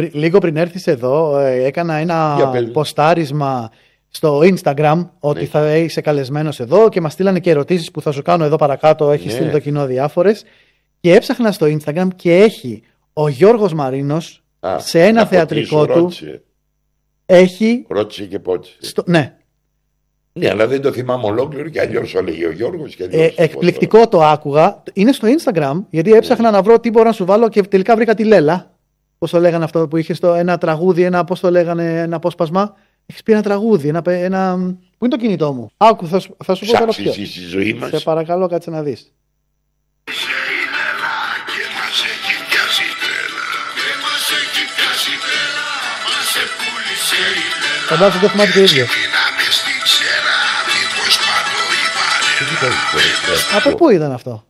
Λίγο πριν έρθεις εδώ, έκανα ένα ποστάρισμα στο Instagram ότι θα είσαι καλεσμένος εδώ και μας στείλανε και ερωτήσεις που θα σου κάνω εδώ παρακάτω. Έχει στείλει το κοινό διάφορες. Και έψαχνα στο Instagram και έχει ο Γιώργος Μαρίνος σε ένα θεατρικό του. Έχει. Ρώτησε και πότσε. Ναι. Ναι, αλλά δεν το θυμάμαι ολόκληρο και αλλιώς το λέγει ο Γιώργος. Εκπληκτικό το άκουγα. Είναι στο Instagram, γιατί έψαχνα να βρω τι μπορώ να σου βάλω και τελικά βρήκα τη Λέλα. Πώς το λέγανε αυτό που είχε ένα τραγούδι, πώς το λέγανε, ένα απόσπασμα. Έχεις πει ένα τραγούδι, ένα. Πού είναι το κινητό μου? Άκου, θα σου πω τώρα ποιο. Στη ζωή μας. Σε παρακαλώ, κάτσε να δεις. Φαντάζομαι το θυμάται και ο ίδιος. Από πού ήταν αυτό?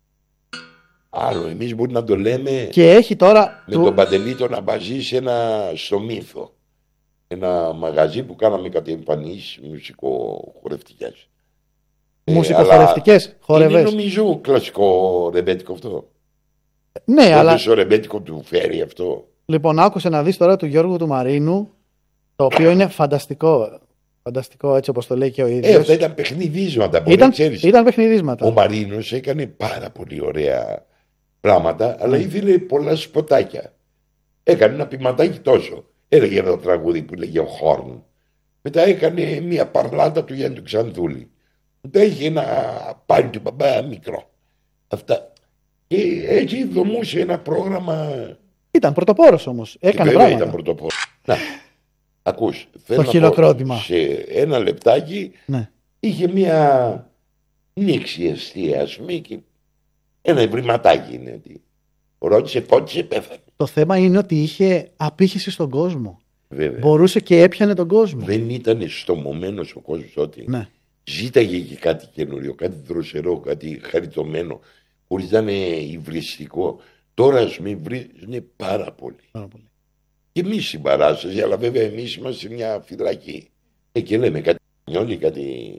Άλλο, εμείς μπορεί να το λέμε. Και έχει τώρα. Με τον Παντελή τον Αμπαζή στο Μύθο. Ένα μαγαζί που κάναμε κάτι εμφανίσεις μουσικοχορευτικές. Μουσικοχορευτικές, χορευές. Είναι νομίζω κλασικό ρεμπέτικο αυτό. Ναι, αλλά. Το ρεμπέτικο του φέρει αυτό. Λοιπόν, άκουσε να δεις τώρα του Γιώργου του Μαρίνου, το οποίο είναι φανταστικό. Φανταστικό, έτσι όπως το λέει και ο ίδιος. Αυτά ήταν παιχνιδίσματα. Ήταν παιχνιδίσματα. Ο Μαρίνος έκανε πάρα πολύ ωραία πράγματα, αλλά ήθελε πολλά σποτάκια. Έκανε ένα ποιηματάκι τόσο. Έλεγε ένα τραγούδι που λέγε ο Χόρν. Μετά έκανε μια παρλάτα του Γιάννη του Ξανθούλη. Μετά είχε ένα πάλι του μπαμπά μικρό. Αυτά. Και έτσι δομούσε ένα πρόγραμμα. Ήταν πρωτοπόρος όμως. Έκανε πράγματα. Ήταν πρωτοπόρος. Να, ακούς. Το χειροκρότημα. Σε ένα λεπτάκι είχε μια νήξη αιστεία, ας πούμε, και ένα ευρηματάκι είναι. Ρώτησε πότε πέθανε. Το θέμα είναι ότι είχε απήχηση στον κόσμο. Βέβαια. Μπορούσε και έπιανε τον κόσμο. Δεν ήταν στομωμένος ο κόσμος ότι ζήταγε και κάτι καινούριο, κάτι δροσερό, κάτι χαριτωμένο, χωρίς να είναι υβριστικό. Τώρα ας με βρίζουν πάρα πολύ. Και εμείς συμπαράσταση, αλλά βέβαια εμείς είμαστε σε μια φυλακή. Και λέμε κάτι νιώνει, κάτι.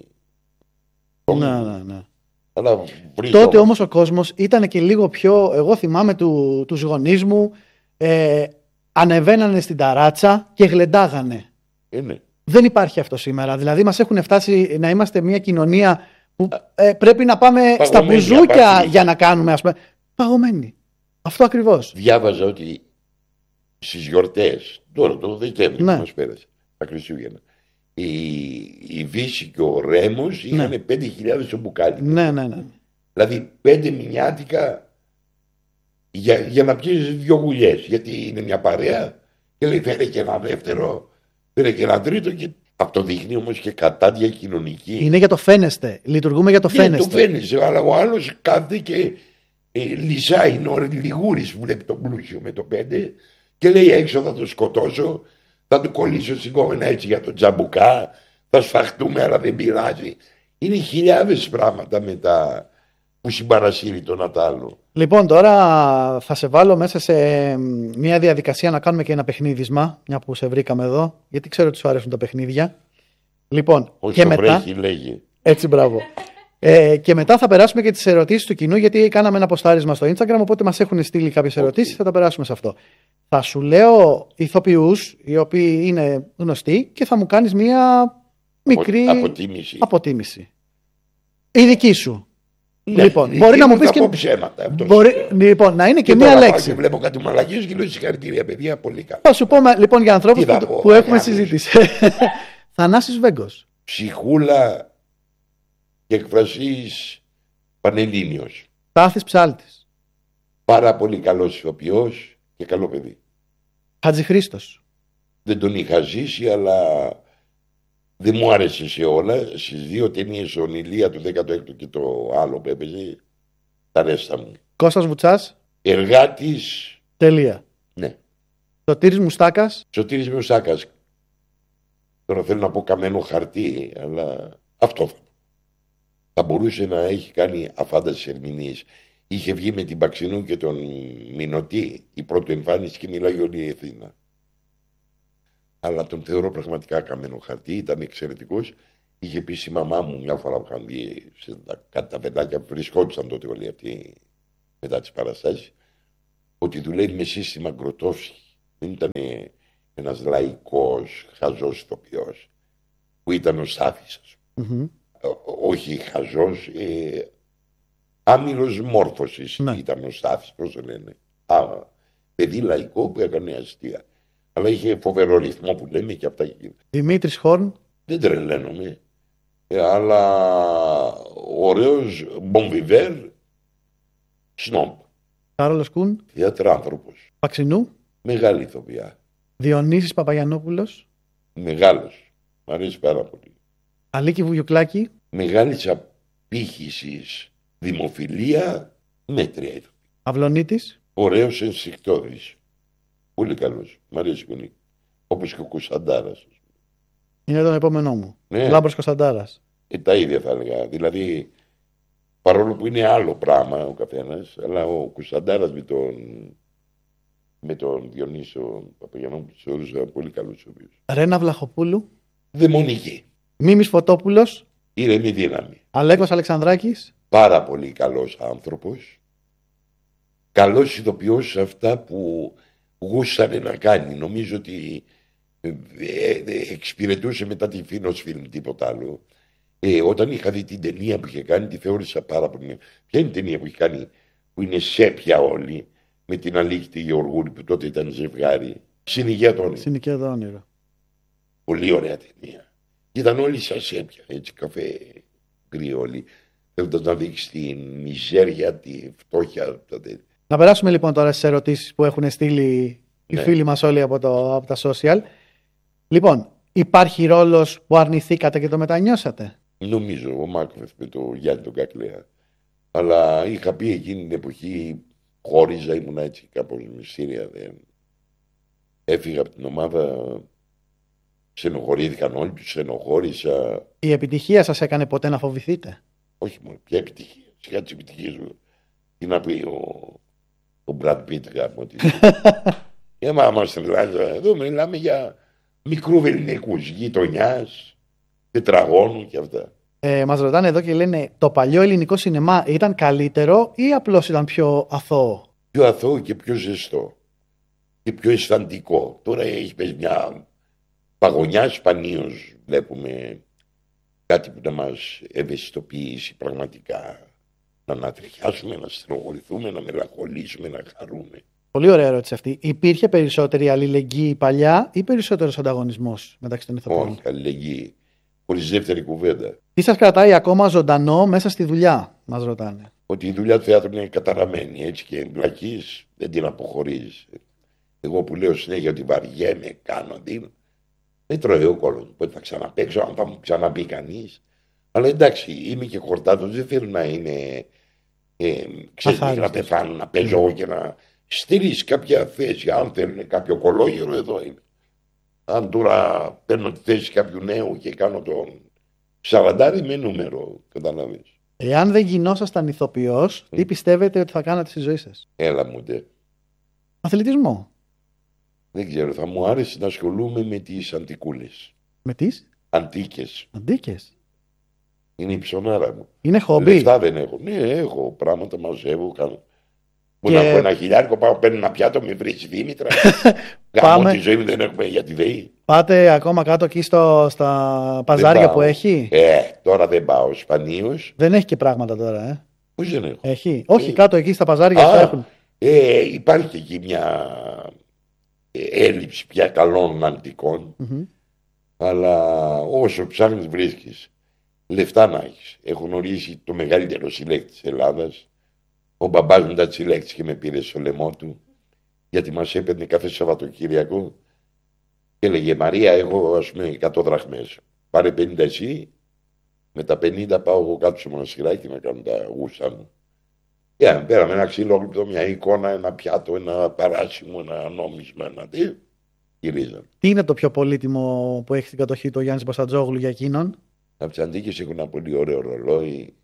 Ναι. Αλλά τότε όμως ο κόσμος ήταν και λίγο πιο. Εγώ θυμάμαι τους γονείς μου ανεβαίνανε στην ταράτσα και γλεντάγανε. Είναι. Δεν υπάρχει αυτό σήμερα. Δηλαδή μας έχουν φτάσει να είμαστε μια κοινωνία που πρέπει να πάμε στα μπουζούκια για να κάνουμε, ας πούμε. Παγωμένοι. Αυτό ακριβώς. Διάβαζα ότι στις γιορτές, τώρα το Δεκέμβριο που μας πέρασε, τα Χριστούγεννα, η Βύση και ο Ρέμος είχαν 5.000 στο μπουκάλι. Ναι. Δηλαδή 5 μηνιάτικα για να πιεις 2 γουλιές. Γιατί είναι μια παρέα και λέει φέρε και ένα δεύτερο, φέρε και ένα τρίτο, και αυτό δείχνει όμως και κατάδια κοινωνική. Είναι για το φαίνεστε. Λειτουργούμε για το φαίνεστε. Το φαίνεστε, αλλά ο άλλος κάθεται και λυσάει, είναι ο Λιγούρης που βλέπει τον πλούσιο με το 5 και λέει έξω θα το σκοτώσω, θα του κολλήσω στην κόμενα έτσι για το τζαμπουκά, θα σφαχτούμε αλλά δεν πειράζει. Είναι χιλιάδες πράγματα μετά που συμπαρασύρει τον Ατάλο. Λοιπόν, τώρα θα σε βάλω μέσα σε μια διαδικασία να κάνουμε και ένα παιχνίδισμα, μια που σε βρήκαμε εδώ, γιατί ξέρω ότι σου αρέσουν τα παιχνίδια. Λοιπόν, όχι και μετά. Βρέχει, λέγει. Έτσι, μπράβο. Και μετά θα περάσουμε και τις ερωτήσεις του κοινού, γιατί κάναμε ένα ποστάρισμα στο Instagram, οπότε μας έχουν στείλει κάποιες ερωτήσεις, θα τα περάσουμε σε αυτό. Θα σου λέω ηθοποιούς, οι οποίοι είναι γνωστοί, και θα μου κάνεις μια μικρή αποτίμηση. Η δική σου. Ναι, λοιπόν, μπορεί να μου πεις και. Ψέματα, λοιπόν, να είναι και μία λέξη. Και βλέπω κάτι μαλακίες και λέω συγχαρητήρια, παιδιά, πολύ καλά. Θα σου πω λοιπόν για ανθρώπους που έχουμε συζητήσει. Θανάσης Βέγκος. Ψυχούλα και εκφρασής πανελλήνιος. Τάθης Ψάλτης. Πάρα πολύ καλός ηθοποιός και καλό παιδί. Χατζηχρήστος. Δεν τον είχα ζήσει, αλλά δεν μου άρεσε σε όλα. Στις 2 ταινίες, ο Ηλία του 16ου και το άλλο που έπαιζε, τα ρέστα μου. Κώστας Βουτσάς. Εργάτης. Τελεία. Ναι. Σωτήρης Μουστάκας. Σωτήρης Μουστάκας. Τώρα θέλω να πω καμένο χαρτί, αλλά αυτό θα μπορούσε να έχει κάνει αφάνταστες ερμηνείες. Είχε βγει με την Παξινού και τον Μινωτή η πρώτη εμφάνιση και μιλάει όλη η Αθήνα. Αλλά τον θεωρώ πραγματικά καμένο χαρτί, ήταν εξαιρετικός. Είχε πει στη μαμά μου μια φορά που είχαν βγει κάτι τα παιδάκια που βρισκόντουσαν τότε όλοι αυτοί μετά τις παραστάσεις, ότι δουλεύει με σύστημα Γκροτόφσκι. Δεν ήταν ένας λαϊκός, χαζός ηθοποιός που ήταν ο Στάθης. Όχι χαζός, άμυλος μόρφωσης ήταν ο Στάθης, πώς το λένε. Παιδί λαϊκό που έκανε αστεία. Αλλά είχε φοβερό ρυθμό που λέμε και αυτά. Δημήτρης Χόρν. Δεν τρελαίνομαι. Αλλά ωραίος μπονβιβέρ, σνόμπ. Κάρολος Κούν. Θεατράνθρωπος. Παξινού. Μεγάλη ηθοποιά. Διονύσης Παπαγιαννόπουλος. Μεγάλος. Μ' αρέσει πάρα πολύ. Αλίκη Βουγιουκλάκη. Μεγάλης απήχησης, δημοφιλία, μέτρια ηθοποιή. Αυλονίτης. Ωραίος ενσυχτώδης. Πολύ καλός. Μ' αρέσει πολύ. Όπως και ο Κωνσταντάρας. Είναι τον επόμενό μου. Ναι. Λάμπρος Κωνσταντάρας. Τα ίδια θα έλεγα. Δηλαδή, παρόλο που είναι άλλο πράγμα ο καθένας, αλλά ο Κωνσταντάρας με τον Διονύσιο Παπαγιαννόπουλο θεωρούσα πολύ καλός ο οποίος. Ρένα Βλαχοπούλου. Δαιμονική. Μίμης Φωτόπουλος. Ήρεμη δύναμη. Αλέκος Αλεξανδράκης. Πάρα πολύ καλός άνθρωπος. Καλός ηθοποιός σε αυτά που γούσταρε να κάνει. Νομίζω ότι εξυπηρετούσε μετά τη Φίνος Φιλμ, τίποτα άλλο. Όταν είχα δει την ταινία που είχε κάνει, τη θεώρησα πάρα πολύ. Ποια είναι η ταινία που είχε κάνει, που είναι σέπια όλοι, με την Αλίκη τη Γεωργούλη που τότε ήταν ζευγάρι. Συνοικία το όνειρο. Συνοικία το όνειρο. Πολύ ωραία ταινία. Ήταν όλοι σαν σέπια, έτσι, καφέ γκρι όλοι. Θέλοντας να δείξει τη μιζέρια, τη φτώχεια. Να περάσουμε λοιπόν τώρα στις ερωτήσεις που έχουν στείλει οι φίλοι μας όλοι από τα social. Λοιπόν, υπάρχει ρόλος που αρνηθήκατε και το μετανιώσατε? Νομίζω, ο Μάκρυφ με το Γιάννη τον Κακλέα. Αλλά είχα πει εκείνη την εποχή, χώριζα, ήμουν έτσι κάπως μυστήρια. Έφυγα από την ομάδα, στενοχωρήθηκαν όλοι, τους στενοχώρησα. Η επιτυχία σας έκανε ποτέ να φοβηθείτε? Όχι μόνο, ποια επιτυχία. Σιγά τις επιτυχίες μου. Τι να πει ο Μπραντ Πίτ γάμο. Μας τρελάζει, εδώ μιλάμε για μικροβελληνικούς γειτονιάς, τετραγώνου και αυτά. Μας ρωτάνε εδώ και λένε, το παλιό ελληνικό σινεμά ήταν καλύτερο ή απλώς ήταν πιο αθώο? Πιο αθώο και πιο ζεστό και πιο αισθαντικό. Τώρα έχει πες μια παγωνιά, σπανίως βλέπουμε κάτι που να μας ευαισθητοποιήσει πραγματικά. Να ανατριχιάσουμε, να στενοχωρηθούμε, να μελαγχολήσουμε, να χαρούμε. Πολύ ωραία ερώτηση αυτή. Υπήρχε περισσότερη αλληλεγγύη παλιά ή περισσότερος ανταγωνισμός μεταξύ των ηθοποιών? Όχι, αλληλεγγύη. Χωρίς δεύτερη κουβέντα. Τι σας κρατάει ακόμα ζωντανό μέσα στη δουλειά, μας ρωτάνε? Ότι η δουλειά του θεάτρου είναι καταραμένη, έτσι, και εμπλακής, δεν την αποχωρείς. Εγώ που λέω συνέχεια ότι βαριέμαι, κάνω τι. Δεν τρώει ο κόλλος. Πότε θα ξαναπαίξω, αν θα μου ξαναπεί κανείς. Αλλά εντάξει, είμαι και χορτάτος, δεν θέλω να είναι. Ξέρεις, να πεθάνω, να παίζω εγώ και να στείλεις κάποια θέση. Αν θέλουν κάποιο κολόγερο, εδώ είναι. Αν τώρα παίρνω τη θέση κάποιου νέου και κάνω τον 40 με νούμερο, καταλαβαίνεις. Εάν δεν γινόσασταν ηθοποιός, τι πιστεύετε ότι θα κάνατε στη ζωή σας? Έλα μου ντε. Αθλητισμό. Δεν ξέρω, θα μου άρεσε να ασχολούμαι με τις αντικούλες. Με τις? Αντίκες. Αντίκες. Είναι η ψωνάρα μου. Είναι χόμπι. Λεφτά δεν έχω. Ναι, έχω πράγματα, μαζεύω, κάνω. Μου να έχω ένα χιλιάρικο, πάω παίρνω ένα πιάτο, με βρεις Δήμητρα. Γάμω τη ζωή μου, δεν έχουμε για τη ΔΕΗ. Πάτε ακόμα κάτω εκεί στα παζάρια που έχει? Τώρα δεν πάω, σπανίως. Δεν έχει και πράγματα τώρα, Πώς δεν έχω? Έχει. Όχι, κάτω εκεί στα παζάρια έχουν. Υπάρχει εκεί μια έλλειψη πια καλών αντικών. Αλλά όσο ψάχνεις βρίσκεις. Λεφτά να έχεις. Έχω γνωρίσει το μεγαλύτερο συλλέκτη της Ελλάδας. Ο μπαμπάς μου τα συλλέκτης και με πήρε στο λαιμό του, γιατί μας έπαιρνε κάθε Σαββατοκύριακο και έλεγε Μαρία, έχω ας πούμε 100 δραχμές. Πάρε 50 εσύ, με τα 50 πάω εγώ κάτω στο μοναστηράκι να κάνω τα γούστα μου. Πέραμε ένα ξυλόγλυπτο, μια εικόνα, ένα πιάτο, ένα παράσημο, ένα νόμισμα, ένα τι. Γυρίζαμε. Τι είναι το πιο πολύτιμο που έχει στην κατοχή του ο Γιάννης Μπαστατζόγλου για εκείνον? Από τις αντίκες έχω ένα πολύ ωραίο ρολόι,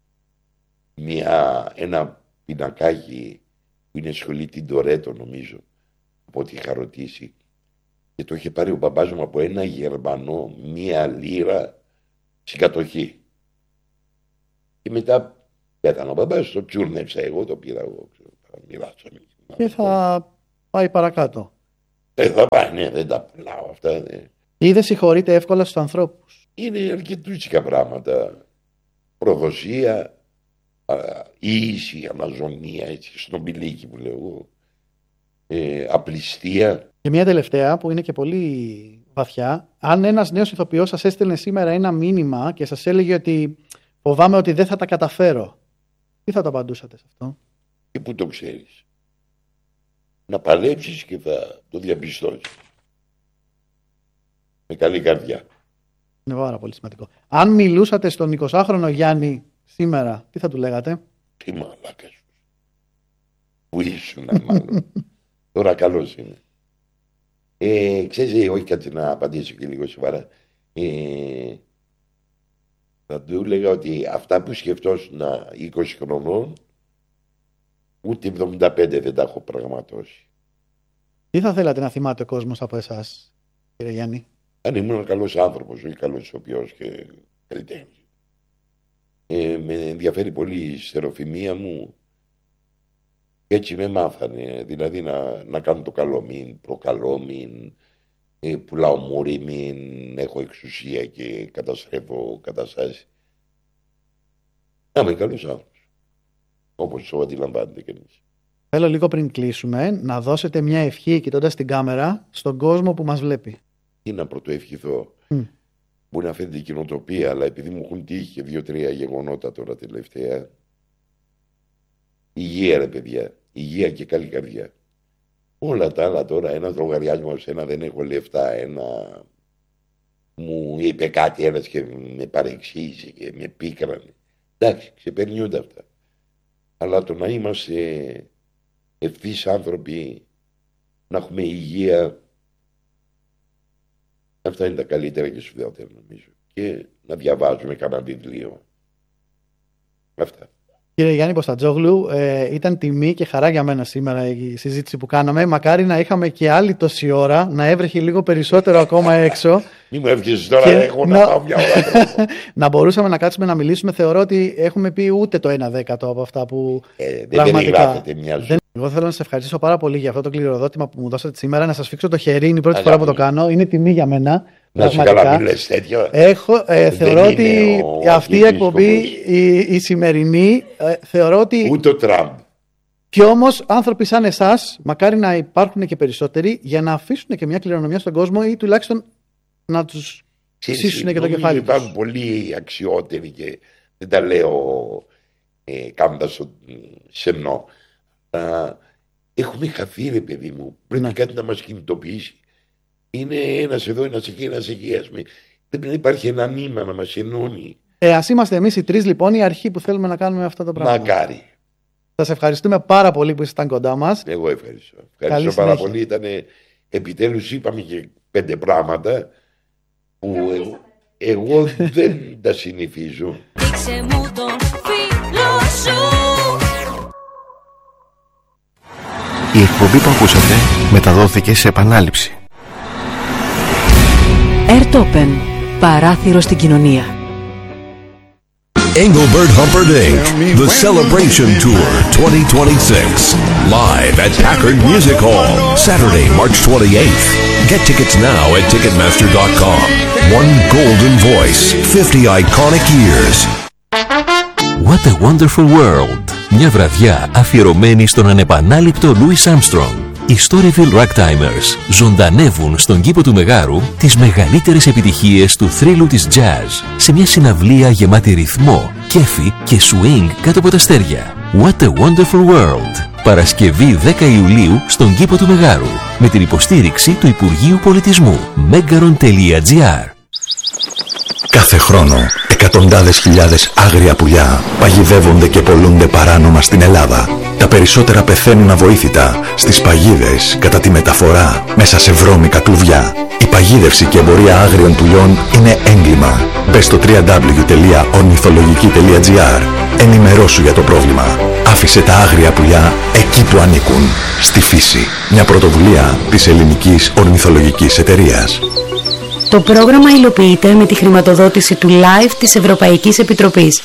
ένα πινακάκι που είναι σχολή την Τορέτο νομίζω, από ό,τι είχα ρωτήσει, και το είχε πάρει ο μπαμπάς μου από ένα Γερμανό, 1 λίρα στην κατοχή. Και μετά πέθανε ο μπαμπάς, το τσούρνεψα εγώ, το πήρα εγώ, μοιράσαμε. Και θα πάει παρακάτω. Θα πάει, ναι, δεν τα πουλάω αυτά. Ναι. Ή δεν συγχωρείτε εύκολα στους ανθρώπους. Είναι αρκετούτσικα πράγματα. Προδοσία, ίηση, αναζωνία, έτσι, σνομπιλίκι που λέω εγώ. Απληστία. Και μια τελευταία που είναι και πολύ βαθιά. Αν ένας νέος ηθοποιός σας έστελνε σήμερα ένα μήνυμα και σας έλεγε ότι φοβάμαι ότι δεν θα τα καταφέρω, τι θα το απαντούσατε σε αυτό? Και πού το ξέρεις? Να παλέψεις και θα το διαπιστώσεις. Με καλή καρδιά. Είναι πάρα πολύ σημαντικό. Αν μιλούσατε στον 20χρονο Γιάννη σήμερα, τι θα του λέγατε? Τι μαλάκα σου. Πού ήσουν μάλλον. Τώρα καλώς είναι. Ξέρεις, όχι κάτι να απαντήσω και λίγο σοβαρά. Θα του έλεγα ότι αυτά που σκεφτόσουν 20 χρονών, ούτε 75 δεν τα έχω πραγματώσει. Τι θα θέλατε να θυμάται ο κόσμος από εσάς, κύριε Γιάννη? Αν ήμουν καλός άνθρωπος, όχι καλός ηθοποιός και καλλιτέχνης. Με ενδιαφέρει πολύ η στεροφημία μου. Έτσι με μάθανε, δηλαδή να κάνω το καλό, μην προκαλώ, μην πουλάω μούρι, μην έχω εξουσία και καταστρέφω καταστάσεις. Να είμαι καλός άνθρωπος, όπως το αντιλαμβάνετε κι εμείς. Θέλω λίγο πριν κλείσουμε να δώσετε μια ευχή κοιτώντας την κάμερα στον κόσμο που μας βλέπει. Τι να πρωτοευχηθώ. Μπορεί να φαίνεται κοινοτοπία, αλλά επειδή μου έχουν τύχει και 2-3 γεγονότα τώρα τελευταία. Υγεία ρε παιδιά, υγεία και καλή καρδιά. Όλα τα άλλα τώρα, ένας λογαριασμός, ένα δεν έχω λεφτά, ένα μου είπε κάτι ένας και με παρεξήγησε και με πίκρανε. Εντάξει, ξεπερνιούνται αυτά. Αλλά το να είμαστε ευθύς άνθρωποι, να έχουμε υγεία, αυτά είναι τα καλύτερα και σπουδαιότερα νομίζω. Και να διαβάζουμε κανένα βιβλίο. Αυτά. Κύριε Γιάννη Ποστατζόγλου, ήταν τιμή και χαρά για μένα σήμερα η συζήτηση που κάναμε. Μακάρι να είχαμε και άλλη τόση ώρα, να έβρεχε λίγο περισσότερο ακόμα έξω. Μη μου έβγαινες τώρα, έχω να πάω μια ώρα. Να μπορούσαμε να κάτσουμε να μιλήσουμε. Θεωρώ ότι έχουμε πει ούτε το 1/10 από αυτά που πραγματικά. Εγώ θέλω να σας ευχαριστήσω πάρα πολύ για αυτό το κληροδότημα που μου δώσατε σήμερα. Να σας φίξω το χέρι, είναι η πρώτη φορά που το κάνω. Είναι τιμή για μένα. Να σου καλά, μην λες τέτοιο. Θεωρώ ότι αυτή η εκπομπή, η σημερινή, θεωρώ ότι. Ούτε ο Τραμπ. Και όμως άνθρωποι σαν εσάς, μακάρι να υπάρχουν και περισσότεροι, για να αφήσουν και μια κληρονομιά στον κόσμο ή τουλάχιστον να τους ψήσουν και το κεφάλι τους. Υπάρχουν πολύ αξιότεροι και δεν τα λέω κάνοντας το σεμνό. Έχουμε χαθεί ρε παιδί μου. Πρέπει κάτι να μας κινητοποιήσει. Είναι ένας εδώ, ένας εκεί, ένας εκεί. Πρέπει να υπάρχει ένα νήμα να μας ενώνει. Ας είμαστε εμείς οι τρεις λοιπόν η αρχή που θέλουμε να κάνουμε αυτό το πράγμα. Μακάρι. Σας ευχαριστούμε πάρα πολύ που ήσασταν κοντά μας. Εγώ ευχαριστώ. Ευχαριστώ πάρα πολύ. Ήτανε, επιτέλους είπαμε και 5 πράγματα που εγώ δεν τα συνηθίζω. Δείξε μου τον φίλο σου. Η εκπομπή που ακούσατε μεταδόθηκε σε επανάληψη. Airtopen, παράθυρο στην κοινωνία. Engelbert Humperdinck, The Celebration Tour 2026, live at Packard Music Hall, Saturday, March 28th. Get tickets now at Ticketmaster.com. One golden voice, 50 iconic years. What a wonderful world. Μια βραδιά αφιερωμένη στον ανεπανάληπτο Louis Armstrong. Οι Storyville Ragtimers ζωντανεύουν στον κήπο του Μεγάρου τις μεγαλύτερες επιτυχίες του θρύλου της jazz σε μια συναυλία γεμάτη ρυθμό, κέφι και swing κάτω από τα αστέρια. What a wonderful world. Παρασκευή 10 Ιουλίου στον κήπο του Μεγάρου με την υποστήριξη του Υπουργείου Πολιτισμού. Megaron.gr. Κάθε χρόνο, εκατοντάδες χιλιάδες άγρια πουλιά παγιδεύονται και πωλούνται παράνομα στην Ελλάδα. Τα περισσότερα πεθαίνουν αβοήθητα στις παγίδες κατά τη μεταφορά μέσα σε βρώμικα κλουβιά. Η παγίδευση και εμπορία άγριων πουλιών είναι έγκλημα. Μπες στο www.ornithologici.gr. Ενημερώσου για το πρόβλημα. Άφησε τα άγρια πουλιά εκεί που ανήκουν. Στη φύση. Μια πρωτοβουλία της Ελληνικής Ορνηθολογικής Εταιρείας. Το πρόγραμμα υλοποιείται με τη χρηματοδότηση του LIFE της Ευρωπαϊκής Επιτροπής.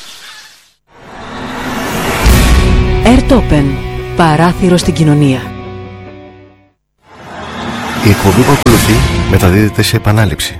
Airtopen, παράθυρο στην κοινωνία. Η εκπομπή που ακολουθεί μεταδίδεται σε επανάληψη.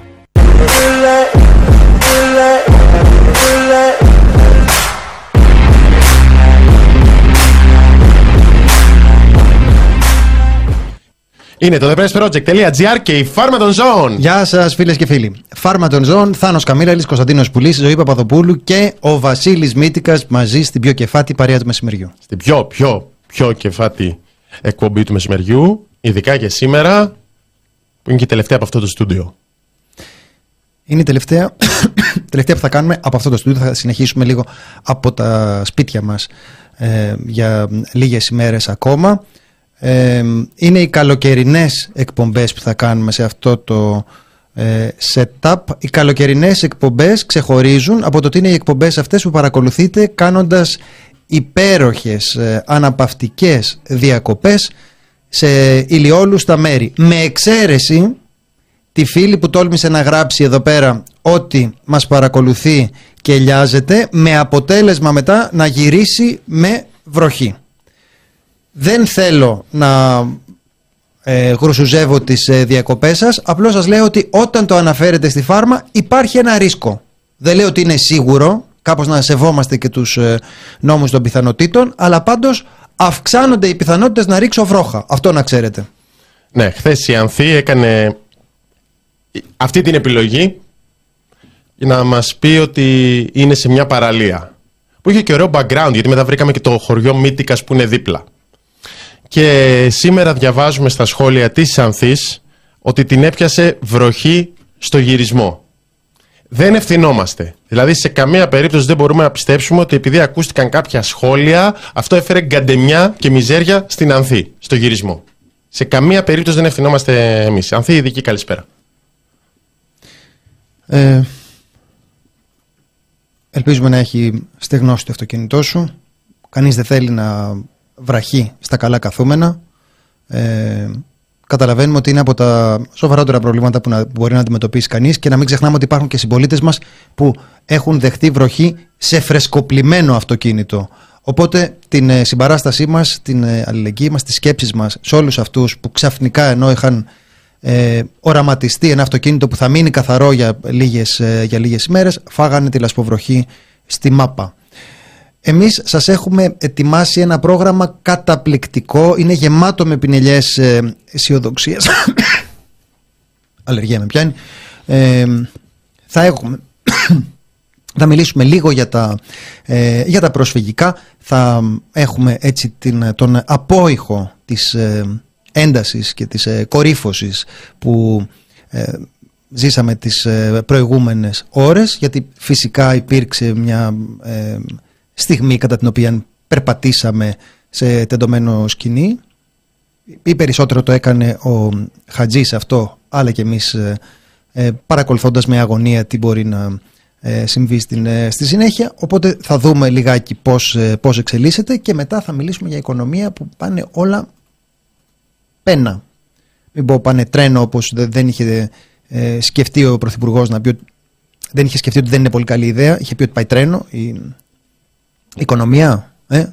Είναι το thepressproject.gr και η Pharmaton Zone. Γεια σας φίλες και φίλοι. Pharmaton Zone, Θάνος Καμίλαλης, Κωνσταντίνος Πουλής, Ζωή Παπαδοπούλου και ο Βασίλης Μύτικας μαζί στην πιο κεφάτη παρέα του μεσημεριού. Στην πιο κεφάτη εκπομπή του μεσημεριού, ειδικά και σήμερα, που είναι και η τελευταία από αυτό το στούντιο. Είναι η τελευταία που θα κάνουμε από αυτό το στούντιο. Θα συνεχίσουμε λίγο από τα σπίτια μας για λίγες ημέρες ακόμα. Είναι οι καλοκαιρινές εκπομπές που θα κάνουμε σε αυτό το setup. Οι καλοκαιρινές εκπομπές ξεχωρίζουν από το ότι είναι οι εκπομπές αυτές που παρακολουθείτε κάνοντας υπέροχες αναπαυτικές διακοπές σε ηλιόλουστα μέρη, με εξαίρεση τη φίλη που τόλμησε να γράψει εδώ πέρα ότι μας παρακολουθεί και ελιάζεται, με αποτέλεσμα μετά να γυρίσει με βροχή. Δεν θέλω να γρουσουζεύω τις διακοπές σας, απλώς σας λέω ότι όταν το αναφέρετε στη φάρμα υπάρχει ένα ρίσκο. Δεν λέω ότι είναι σίγουρο, κάπως να σεβόμαστε και τους νόμους των πιθανότητων, αλλά πάντως αυξάνονται οι πιθανότητες να ρίξω βρόχα. Αυτό να ξέρετε. Ναι, χθες η Ανθή έκανε αυτή την επιλογή για να μας πει ότι είναι σε μια παραλία που είχε και ωραίο background, γιατί μετά βρήκαμε και το χωριό Μύτικας που είναι δίπλα. Και σήμερα διαβάζουμε στα σχόλια της Ανθής ότι την έπιασε βροχή στο γυρισμό. Δεν ευθυνόμαστε. Δηλαδή σε καμία περίπτωση δεν μπορούμε να πιστέψουμε ότι επειδή ακούστηκαν κάποια σχόλια αυτό έφερε γκαντεμιά και μιζέρια στην Ανθή στο γυρισμό. Σε καμία περίπτωση δεν ευθυνόμαστε εμείς. Ανθή, ειδική καλησπέρα. Ελπίζουμε να έχει στεγνώσει το αυτοκίνητό σου. Κανείς δεν θέλει να βραχεί στα καλά καθούμενα. Καταλαβαίνουμε ότι είναι από τα σοβαρότερα προβλήματα που μπορεί να αντιμετωπίσει κανείς, και να μην ξεχνάμε ότι υπάρχουν και συμπολίτες μας που έχουν δεχτεί βροχή σε φρεσκοπλημμένο αυτοκίνητο. Οπότε την συμπαράστασή μας, την αλληλεγγύη μας, τις σκέψεις μας σε όλους αυτούς που ξαφνικά, ενώ είχαν οραματιστεί ένα αυτοκίνητο που θα μείνει καθαρό για λίγες ημέρες, φάγανε τη λασποβροχή στη μάπα. Εμείς σας έχουμε ετοιμάσει ένα πρόγραμμα καταπληκτικό. Είναι γεμάτο με πινελιές αισιοδοξίας. Αλλεργία με πιάνει. Θα μιλήσουμε λίγο για τα προσφυγικά. Θα έχουμε έτσι τον απόϊχο της έντασης και της κορύφωσης που ζήσαμε τις προηγούμενες ώρες, γιατί φυσικά υπήρξε μια στιγμή κατά την οποία περπατήσαμε σε τεντωμένο σκηνή, ή περισσότερο το έκανε ο Χατζής αυτό, αλλά και εμείς παρακολουθώντας με αγωνία τι μπορεί να συμβεί στη συνέχεια. Οπότε θα δούμε λιγάκι πώς εξελίσσεται, και μετά θα μιλήσουμε για οικονομία που πάνε όλα πένα. Μην πω πάνε τρένο, όπως δεν είχε σκεφτεί ο Πρωθυπουργός να πει ότι δεν είχε σκεφτεί ότι δεν είναι πολύ καλή ιδέα. Είχε πει ότι πάει τρένο η οικονομία.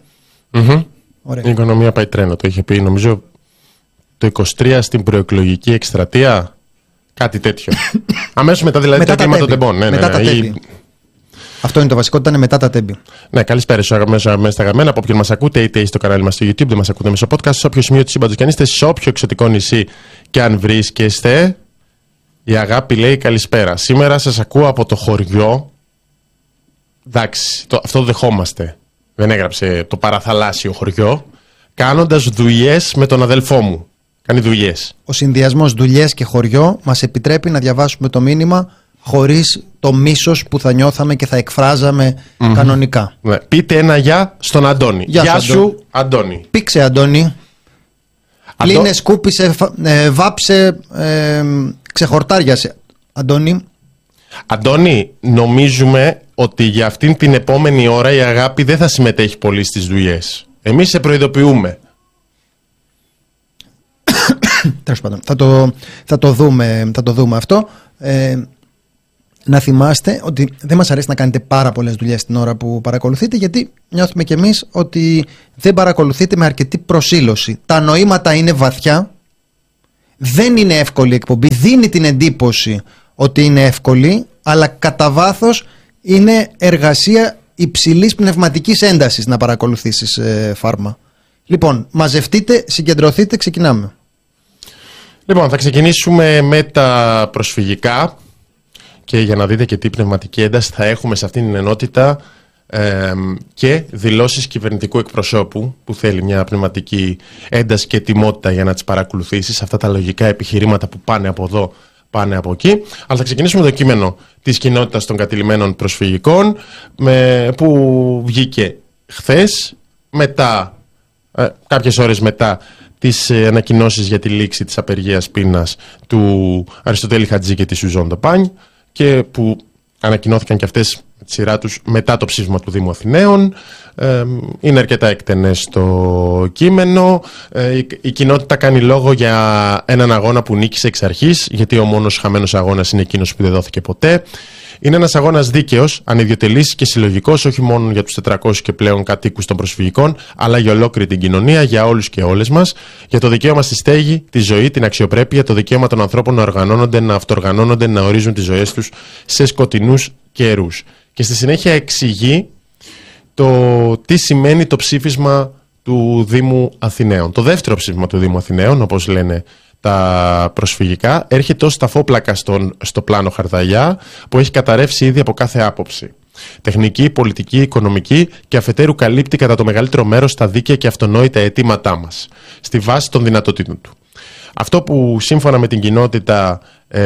Η οικονομία πάει τρένο. Το είχε πει νομίζω το 23 στην προεκλογική εκστρατεία. Κάτι τέτοιο. Αμέσως μετά δηλαδή μετά τα κλίμα των τεμπών. Μετά τα τέμπη. Αυτό είναι το βασικό, ήταν μετά τα τέμπη. Ναι, καλησπέρα στους αγαπημένους αγαπημένα. Από όποιον μας ακούτε, είτε στο κανάλι μας στο YouTube, δεν μας ακούτε μέσω podcast, σε όποιο σημείο του σύμπαντος και αν είστε, σε όποιο εξωτικό νησί και αν βρίσκεστε. Η Αγάπη λέει καλησπέρα. Σήμερα σας ακούω από το χωριό. Εντάξει, αυτό το δεχόμαστε. Δεν έγραψε το παραθαλάσσιο χωριό. Κάνοντας δουλειές με τον αδελφό μου. Κάνει δουλειές. Ο συνδυασμός δουλειές και χωριό μας επιτρέπει να διαβάσουμε το μήνυμα χωρίς το μίσος που θα νιώθαμε και θα εκφράζαμε κανονικά. Ναι. Πείτε ένα γεια στον Αντώνη. Γεια σου, Αντώνη. Πήξε, Αντώνη. Πλύνε, σκούπισε, βάψε, ξεχορτάριασε. Αντώνη. Αντώνη, νομίζουμε ότι για αυτήν την επόμενη ώρα η Αγάπη δεν θα συμμετέχει πολύ στις δουλειές. Εμείς σε προειδοποιούμε. Τέλος πάντων, θα το δούμε αυτό. Να θυμάστε ότι δεν μας αρέσει να κάνετε πάρα πολλές δουλειές την ώρα που παρακολουθείτε, γιατί νιώθουμε κι εμείς ότι δεν παρακολουθείτε με αρκετή προσήλωση. Τα νοήματα είναι βαθιά, δεν είναι εύκολη η εκπομπή. Δίνει την εντύπωση ότι είναι εύκολη, αλλά κατά βάθος είναι εργασία υψηλής πνευματικής έντασης να παρακολουθήσεις φάρμα. Λοιπόν, μαζευτείτε, συγκεντρωθείτε, ξεκινάμε. Λοιπόν, θα ξεκινήσουμε με τα προσφυγικά και για να δείτε και τι πνευματική ένταση θα έχουμε σε αυτήν την ενότητα και δηλώσεις κυβερνητικού εκπροσώπου που θέλει μια πνευματική ένταση και ετοιμότητα για να τις παρακολουθήσεις, αυτά τα λογικά επιχειρήματα που πάνε από εδώ, πάνε από εκεί. Αλλά θα ξεκινήσουμε το κείμενο της κοινότητας των κατηλημένων προσφυγικών που βγήκε χθες, μετά, κάποιες ώρες μετά τις ανακοινώσεις για τη λήξη της απεργίας πείνας του Αριστοτέλη Χατζή και της Σουζόν Ντοπάνι και που ανακοινώθηκαν και αυτές με τη σειρά τους μετά το ψήφισμα του Δήμου Αθηναίων. Είναι αρκετά εκτενές το κείμενο. Η κοινότητα κάνει λόγο για έναν αγώνα που νίκησε εξ αρχής, γιατί ο μόνος χαμένος αγώνας είναι εκείνος που δεν δόθηκε ποτέ. Είναι ένας αγώνας δίκαιος, ανιδιοτελής και συλλογικός, όχι μόνο για τους 400 και πλέον κατοίκους των προσφυγικών, αλλά για ολόκληρη την κοινωνία, για όλους και όλες μας, για το δικαίωμα στη στέγη, τη ζωή, την αξιοπρέπεια, το δικαίωμα των ανθρώπων να οργανώνονται, να αυτοοργανώνονται, να ορίζουν τις ζωές τους σε σκοτεινούς καιρούς. Και στη συνέχεια εξηγεί το τι σημαίνει το ψήφισμα του Δήμου Αθηναίων. Το δεύτερο ψήφισμα του Δήμου Αθηναίων, όπως λένε τα προσφυγικά, έρχεται ως ταφόπλακα στο πλάνο Χαρδαλιά, που έχει καταρρεύσει ήδη από κάθε άποψη. Τεχνική, πολιτική, οικονομική και αφετέρου καλύπτει κατά το μεγαλύτερο μέρος τα δίκαια και αυτονόητα αιτήματά μας, στη βάση των δυνατοτήτων του. Αυτό που σύμφωνα με την κοινότητα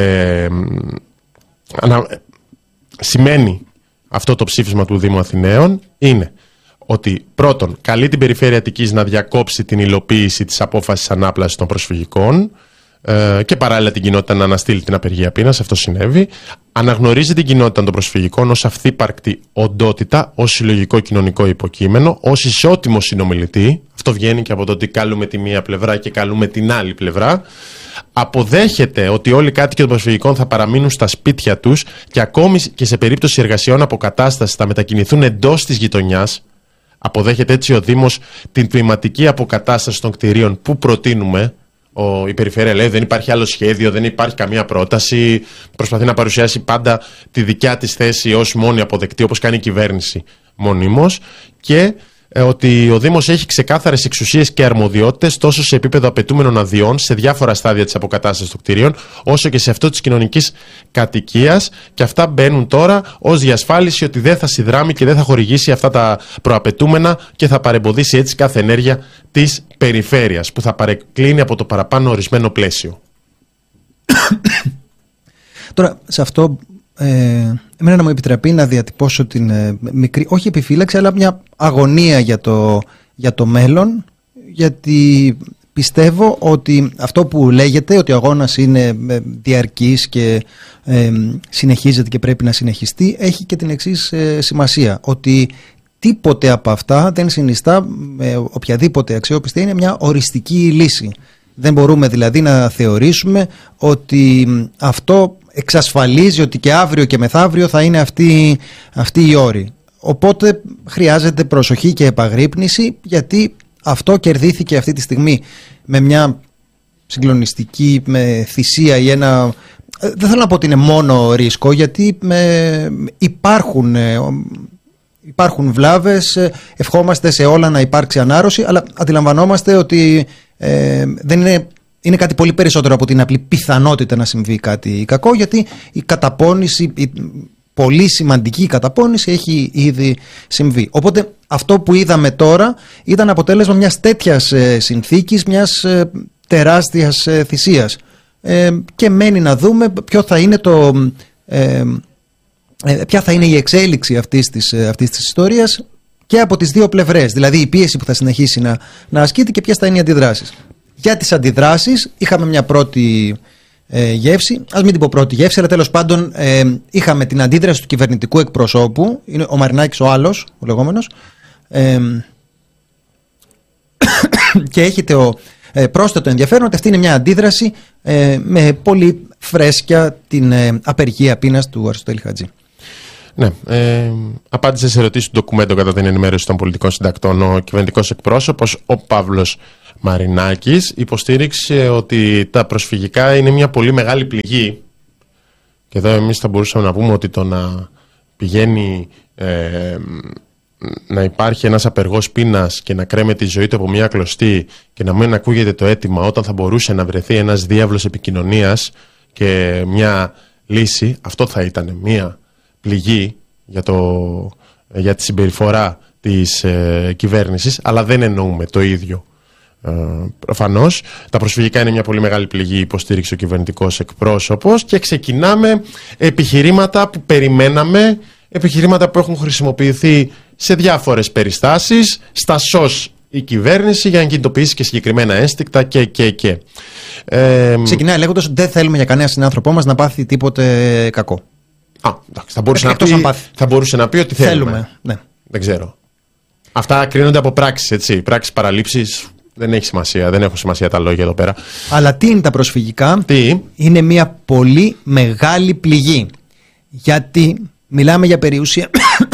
σημαίνει αυτό το ψήφισμα του Δήμου Αθηναίων είναι ότι πρώτον καλεί την Περιφέρεια Αττικής να διακόψει την υλοποίηση της απόφασης ανάπλασης των προσφυγικών και παράλληλα την κοινότητα να αναστείλει την απεργία πείνας. Αυτό συνέβη. Αναγνωρίζει την κοινότητα των προσφυγικών ως αυθύπαρκτη οντότητα, ως συλλογικό κοινωνικό υποκείμενο, ως ισότιμο συνομιλητή. Αυτό βγαίνει και από το ότι καλούμε τη μία πλευρά και καλούμε την άλλη πλευρά. Αποδέχεται ότι όλοι οι κάτοικοι των προσφυγικών θα παραμείνουν στα σπίτια τους και ακόμη και σε περίπτωση εργασιών αποκατάστασης θα μετακινηθούν εντός της γειτονιάς. Αποδέχεται έτσι ο Δήμος την κλιματική αποκατάσταση των κτηρίων που προτείνουμε. Η Περιφέρεια λέει δεν υπάρχει άλλο σχέδιο, δεν υπάρχει καμία πρόταση. Προσπαθεί να παρουσιάσει πάντα τη δικιά της θέση ως μόνη αποδεκτή, όπως κάνει η κυβέρνηση μονίμως. Και ότι ο Δήμος έχει ξεκάθαρες εξουσίες και αρμοδιότητες τόσο σε επίπεδο απαιτούμενων αδειών σε διάφορα στάδια της αποκατάστασης των κτηρίων, όσο και σε αυτό της κοινωνικής κατοικίας. Και αυτά μπαίνουν τώρα ως διασφάλιση ότι δεν θα συνδράμει και δεν θα χορηγήσει αυτά τα προαπαιτούμενα και θα παρεμποδίσει έτσι κάθε ενέργεια της περιφέρειας που θα παρεκκλίνει από το παραπάνω ορισμένο πλαίσιο. Τώρα, σε αυτό εμένα να μου επιτραπεί να διατυπώσω την μικρή, όχι επιφύλαξη, αλλά μια αγωνία για το μέλλον, γιατί πιστεύω ότι αυτό που λέγεται, ότι ο αγώνας είναι διαρκής και συνεχίζεται και πρέπει να συνεχιστεί, έχει και την εξής σημασία, ότι τίποτε από αυτά δεν συνιστά με οποιαδήποτε αξιόπιστη, είναι μια οριστική λύση. Δεν μπορούμε δηλαδή να θεωρήσουμε ότι αυτό εξασφαλίζει ότι και αύριο και μεθαύριο θα είναι αυτή η όρη. Οπότε χρειάζεται προσοχή και επαγρύπνηση, γιατί αυτό κερδίθηκε αυτή τη στιγμή με μια συγκλονιστική θυσία ή ένα... Δεν θέλω να πω ότι είναι μόνο ρίσκο, γιατί υπάρχουν βλάβες, ευχόμαστε σε όλα να υπάρξει ανάρρωση, αλλά αντιλαμβανόμαστε ότι είναι κάτι πολύ περισσότερο από την απλή πιθανότητα να συμβεί κάτι κακό, γιατί η καταπώνηση, η πολύ σημαντική καταπώνηση έχει ήδη συμβεί. Οπότε αυτό που είδαμε τώρα ήταν αποτέλεσμα μιας τέτοιας συνθήκης, μιας τεράστιας θυσίας. Και μένει να δούμε ποια θα είναι η εξέλιξη αυτής της ιστορίας και από τις δύο πλευρές. Δηλαδή η πίεση που θα συνεχίσει να ασκείται και ποιες θα είναι οι αντιδράσεις. Για τις αντιδράσεις είχαμε μια πρώτη γεύση, ας μην την πω πρώτη γεύση, αλλά τέλος πάντων είχαμε την αντίδραση του κυβερνητικού εκπροσώπου, είναι ο Μαρινάκης ο άλλος, ο λεγόμενος, και έχει το πρόσθετο ενδιαφέρον ότι αυτή είναι μια αντίδραση με πολύ φρέσκια την απεργία πείνας του Αριστοτέλη Χατζή. Ναι, απάντησε σε ερωτήσεις του ντοκουμέντο κατά την ενημέρωση των πολιτικών συντακτών ο κυβερνητικός εκπρόσωπος, ο Παύλος Μαρινάκης υποστήριξε ότι τα προσφυγικά είναι μια πολύ μεγάλη πληγή, και εδώ εμείς θα μπορούσαμε να πούμε ότι το να πηγαίνει να υπάρχει ένας απεργός πείνας και να κρέμεται η ζωή του από μια κλωστή και να μην ακούγεται το αίτημα, όταν θα μπορούσε να βρεθεί ένας διάβλος επικοινωνίας και μια λύση, αυτό θα ήταν μια πληγή για τη συμπεριφορά της κυβέρνησης, αλλά δεν εννοούμε το ίδιο. Προφανώς τα προσφυγικά είναι μια πολύ μεγάλη πληγή, υποστήριξε ο κυβερνητικός εκπρόσωπος, και ξεκινάμε επιχειρήματα που περιμέναμε, επιχειρήματα που έχουν χρησιμοποιηθεί σε διάφορες περιστάσεις, στα ΣΟΣ η κυβέρνηση για να κινητοποιήσει και συγκεκριμένα ένστικτα και. Ξεκινάει λέγοντας δεν θέλουμε για κανένα συνάνθρωπό μας να πάθει τίποτε κακό. Εντάξει, θα μπορούσε να πει ότι θέλουμε. Ναι. Δεν ξέρω. Αυτά κρίνονται από πράξεις, έτσι. Πράξεις, παραλήψεις, δεν έχει σημασία. Δεν έχουν σημασία τα λόγια εδώ πέρα. Αλλά τι είναι τα προσφυγικά? Είναι μια πολύ μεγάλη πληγή. Γιατί μιλάμε για περιουσία.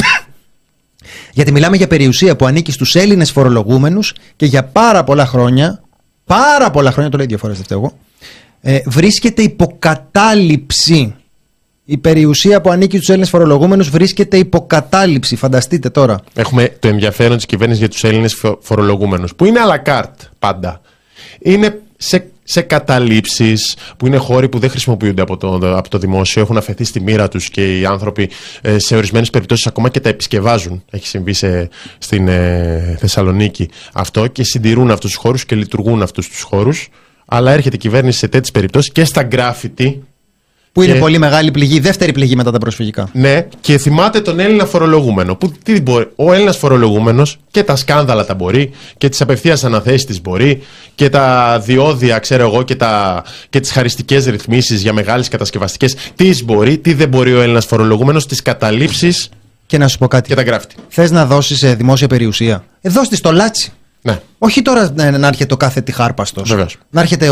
Γιατί μιλάμε για περιουσία που ανήκει στους Έλληνες φορολογούμενους και για πάρα πολλά χρόνια, το λέω δύο φορές, δεν φταίω εγώ, βρίσκεται υποκατάληψη. Η περιουσία που ανήκει στους Έλληνες φορολογούμενους βρίσκεται υποκατάληψη. Φανταστείτε τώρα. Έχουμε το ενδιαφέρον της κυβέρνησης για τους Έλληνες φορολογούμενους, που είναι à la carte πάντα. Είναι σε καταλήψεις, που είναι χώροι που δεν χρησιμοποιούνται από το δημόσιο, έχουν αφαιθεί στη μοίρα τους και οι άνθρωποι σε ορισμένες περιπτώσεις ακόμα και τα επισκευάζουν. Έχει συμβεί στην Θεσσαλονίκη αυτό, και συντηρούν αυτούς τους χώρους και λειτουργούν αυτούς τους χώρους. Αλλά έρχεται η κυβέρνηση σε τέτοιες περιπτώσεις και στα γκράφιτι. Που είναι πολύ μεγάλη πληγή, δεύτερη πληγή μετά τα προσφυγικά. Ναι, και θυμάται τον Έλληνα φορολογούμενο. Που ο Έλληνας φορολογούμενος και τα σκάνδαλα τα μπορεί, και τις απευθείας αναθέσεις τις μπορεί, και τα διόδια, ξέρω εγώ, και τις χαριστικές ρυθμίσεις για μεγάλες κατασκευαστικές. Τι μπορεί, τι δεν μπορεί ο Έλληνας φορολογούμενος, τις καταλήψεις. Και να σου πω κάτι. Και τα γκράφτη. Θες να δώσεις δημόσια περιουσία? Δώσ' τη στο λάτσι. Ναι. Όχι τώρα να έρχεται ο κάθε τυχάρπαστος. Βεβαίως. Να έρχεται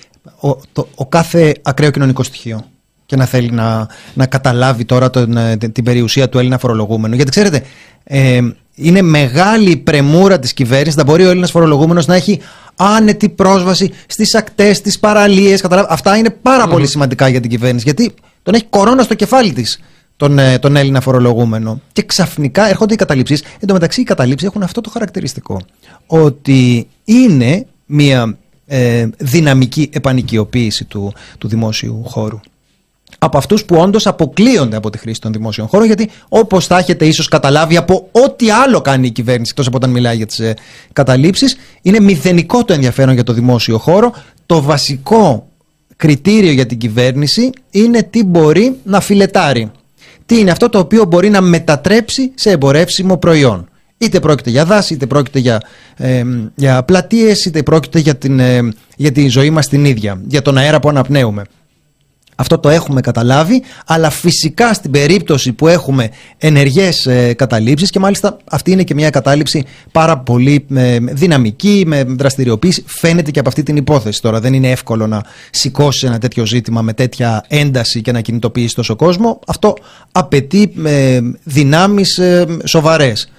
ο κάθε ακραίο κοινωνικό στοιχείο και να θέλει να καταλάβει τώρα την περιουσία του Έλληνα φορολογούμενου. Γιατί ξέρετε, είναι μεγάλη η πρεμούρα της κυβέρνησης να μπορεί ο Έλληνας φορολογούμενος να έχει άνετη πρόσβαση στις ακτές, στις παραλίες. Αυτά είναι πάρα πολύ σημαντικά για την κυβέρνηση, γιατί τον έχει κορώνα στο κεφάλι της τον Έλληνα φορολογούμενο. Και ξαφνικά έρχονται οι καταλήψεις. Εν τω μεταξύ, οι καταλήψεις έχουν αυτό το χαρακτηριστικό, ότι είναι μια δυναμική επανοικιοποίηση του δημόσιου χώρου. Από αυτούς που όντως αποκλείονται από τη χρήση των δημόσιων χώρων, γιατί όπως θα έχετε ίσως καταλάβει από ό,τι άλλο κάνει η κυβέρνηση, εκτός από όταν μιλάει για τις καταλήψεις, είναι μηδενικό το ενδιαφέρον για το δημόσιο χώρο. Το βασικό κριτήριο για την κυβέρνηση είναι τι μπορεί να φιλετάρει. Τι είναι αυτό το οποίο μπορεί να μετατρέψει σε εμπορεύσιμο προϊόν. Είτε πρόκειται για δάση, είτε πρόκειται για πλατείες, είτε πρόκειται για τη ζωή μας την ίδια, για τον αέρα που αναπνέουμε. Αυτό το έχουμε καταλάβει, αλλά φυσικά στην περίπτωση που έχουμε ενεργές καταλήψεις, και μάλιστα αυτή είναι και μια κατάληψη πάρα πολύ δυναμική, με δραστηριοποίηση, φαίνεται και από αυτή την υπόθεση. Τώρα δεν είναι εύκολο να σηκώσει ένα τέτοιο ζήτημα με τέτοια ένταση και να κινητοποιήσει τόσο κόσμο. Αυτό απαιτεί δυνάμεις σοβαρές.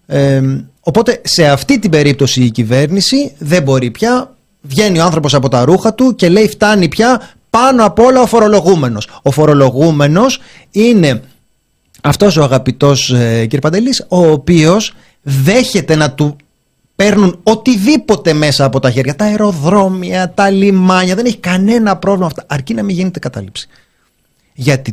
Οπότε σε αυτή την περίπτωση η κυβέρνηση δεν μπορεί πια, βγαίνει ο άνθρωπος από τα ρούχα του και λέει φτάνει πια. Πάνω απ' όλα ο φορολογούμενος. Ο φορολογούμενος είναι αυτός ο αγαπητός κύριε Παντελής, ο οποίος δέχεται να του παίρνουν οτιδήποτε μέσα από τα χέρια. Τα αεροδρόμια, τα λιμάνια, δεν έχει κανένα πρόβλημα αυτά, αρκεί να μην γίνεται κατάληψη. Γιατί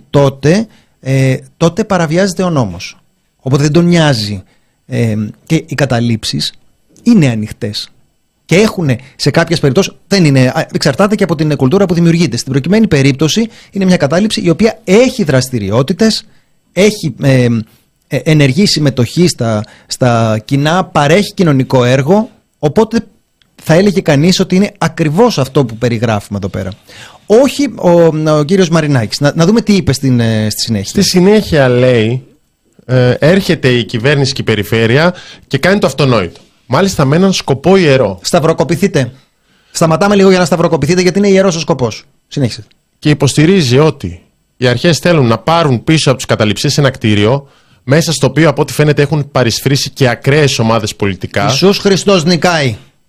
τότε παραβιάζεται ο νόμος. Οπότε δεν τον νοιάζει. Και οι καταλήψεις είναι ανοιχτές. Και έχουν σε κάποιες περιπτώσεις, εξαρτάται και από την κουλτούρα που δημιουργείται. Στην προκειμένη περίπτωση είναι μια κατάληψη η οποία έχει δραστηριότητες, έχει ενεργή συμμετοχή στα κοινά, παρέχει κοινωνικό έργο. Οπότε θα έλεγε κανείς ότι είναι ακριβώς αυτό που περιγράφουμε εδώ πέρα. Όχι ο κύριος Μαρινάκης. Να δούμε τι είπε στη συνέχεια. Στη συνέχεια λέει, έρχεται η κυβέρνηση και η περιφέρεια και κάνει το αυτονόητο. Μάλιστα με έναν σκοπό ιερό. Σταυροκοπηθείτε. Σταματάμε λίγο για να σταυροκοπηθείτε, γιατί είναι ιερός ο σκοπός. Συνέχισε. Και υποστηρίζει ότι οι αρχές θέλουν να πάρουν πίσω από τους καταληψείς ένα κτίριο, μέσα στο οποίο από ό,τι φαίνεται έχουν παρισφρήσει και ακραίες ομάδες πολιτικά. Ιησούς Χριστός νικάει.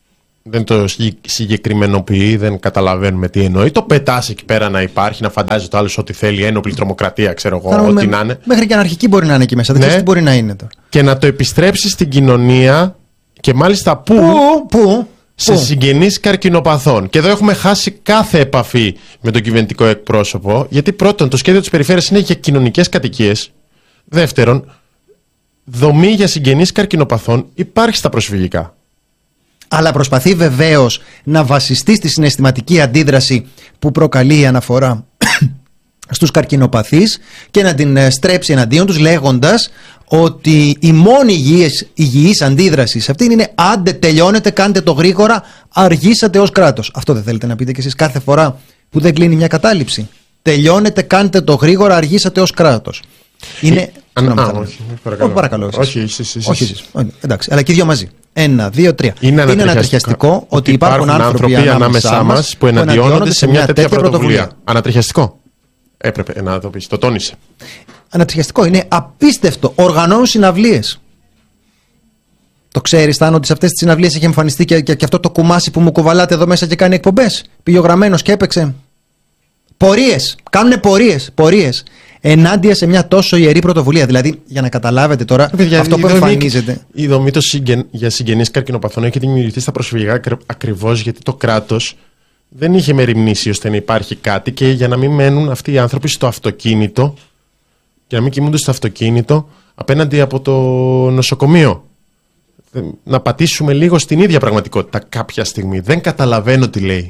δεν το συγκεκριμενοποιεί, δεν καταλαβαίνουμε τι εννοεί. Το πετάς εκεί πέρα να υπάρχει, να φαντάζει το άλλο ότι θέλει ένοπλη τρομοκρατία, ξέρω εγώ, ό,τι να είναι. Μέχρι και αναρχική μπορεί να είναι εκεί μέσα. Δεν ξέρεις τι μπορεί να είναι τώρα. Και να το επιστρέψει στην κοινωνία και μάλιστα πού? Σε συγγενείς καρκινοπαθών. Και εδώ έχουμε χάσει κάθε επαφή με τον κυβερνητικό εκπρόσωπο, γιατί πρώτον, το σχέδιο της περιφέρειας είναι για κοινωνικές κατοικίες. Δεύτερον, δομή για συγγενείς καρκινοπαθών υπάρχει στα προσφυγικά. Αλλά προσπαθεί βεβαίως να βασιστεί στη συναισθηματική αντίδραση που προκαλεί η αναφορά στους καρκινοπαθείς και να την στρέψει εναντίον τους, λέγοντας ότι η μόνη υγιής αντίδραση σε αυτήν είναι άντε τελειώνετε, κάντε το γρήγορα, αργήσατε ως κράτος. Αυτό δεν θέλετε να πείτε κι εσείς κάθε φορά που δεν κλείνει μια κατάληψη? Τελειώνετε, κάντε το γρήγορα, αργήσατε ως κράτος. Είναι... Όχι, παρακαλώ. Όχι, εσείς. Εντάξει, αλλά και οι δύο μαζί. 1, 2, 3. Είναι ανατριχιαστικό ότι υπάρχουν άνθρωποι ανάμεσά μας που εναντιώνονται σε μια τέτοια πρωτοβουλία. Ανατριχιαστικό. Έπρεπε να το πεις, το τόνισε. Ανατριχιαστικό, είναι απίστευτο. Οργανώνουν συναυλίες. Το ξέρεις, Θάνο, ότι σε αυτές τις συναυλίες έχει εμφανιστεί και αυτό το κουμάσι που μου κουβαλάτε εδώ μέσα και κάνει εκπομπές? Πήγε ο γραμμένος και έπαιξε. Πορείες. Κάνουνε πορείες. Ενάντια σε μια τόσο ιερή πρωτοβουλία. Δηλαδή, για να καταλάβετε τώρα, αυτό που εμφανίζεται. Η δομή για συγγενείς καρκινοπαθών έχει δημιουργηθεί στα προσφυγικά ακριβώς γιατί το κράτος δεν είχε μεριμνήσει ώστε να υπάρχει κάτι, και για να μην μένουν αυτοί οι άνθρωποι στο αυτοκίνητο και να μην κοιμούνται στο αυτοκίνητο απέναντι από το νοσοκομείο. Να πατήσουμε λίγο στην ίδια πραγματικότητα κάποια στιγμή. Δεν καταλαβαίνω τι λέει.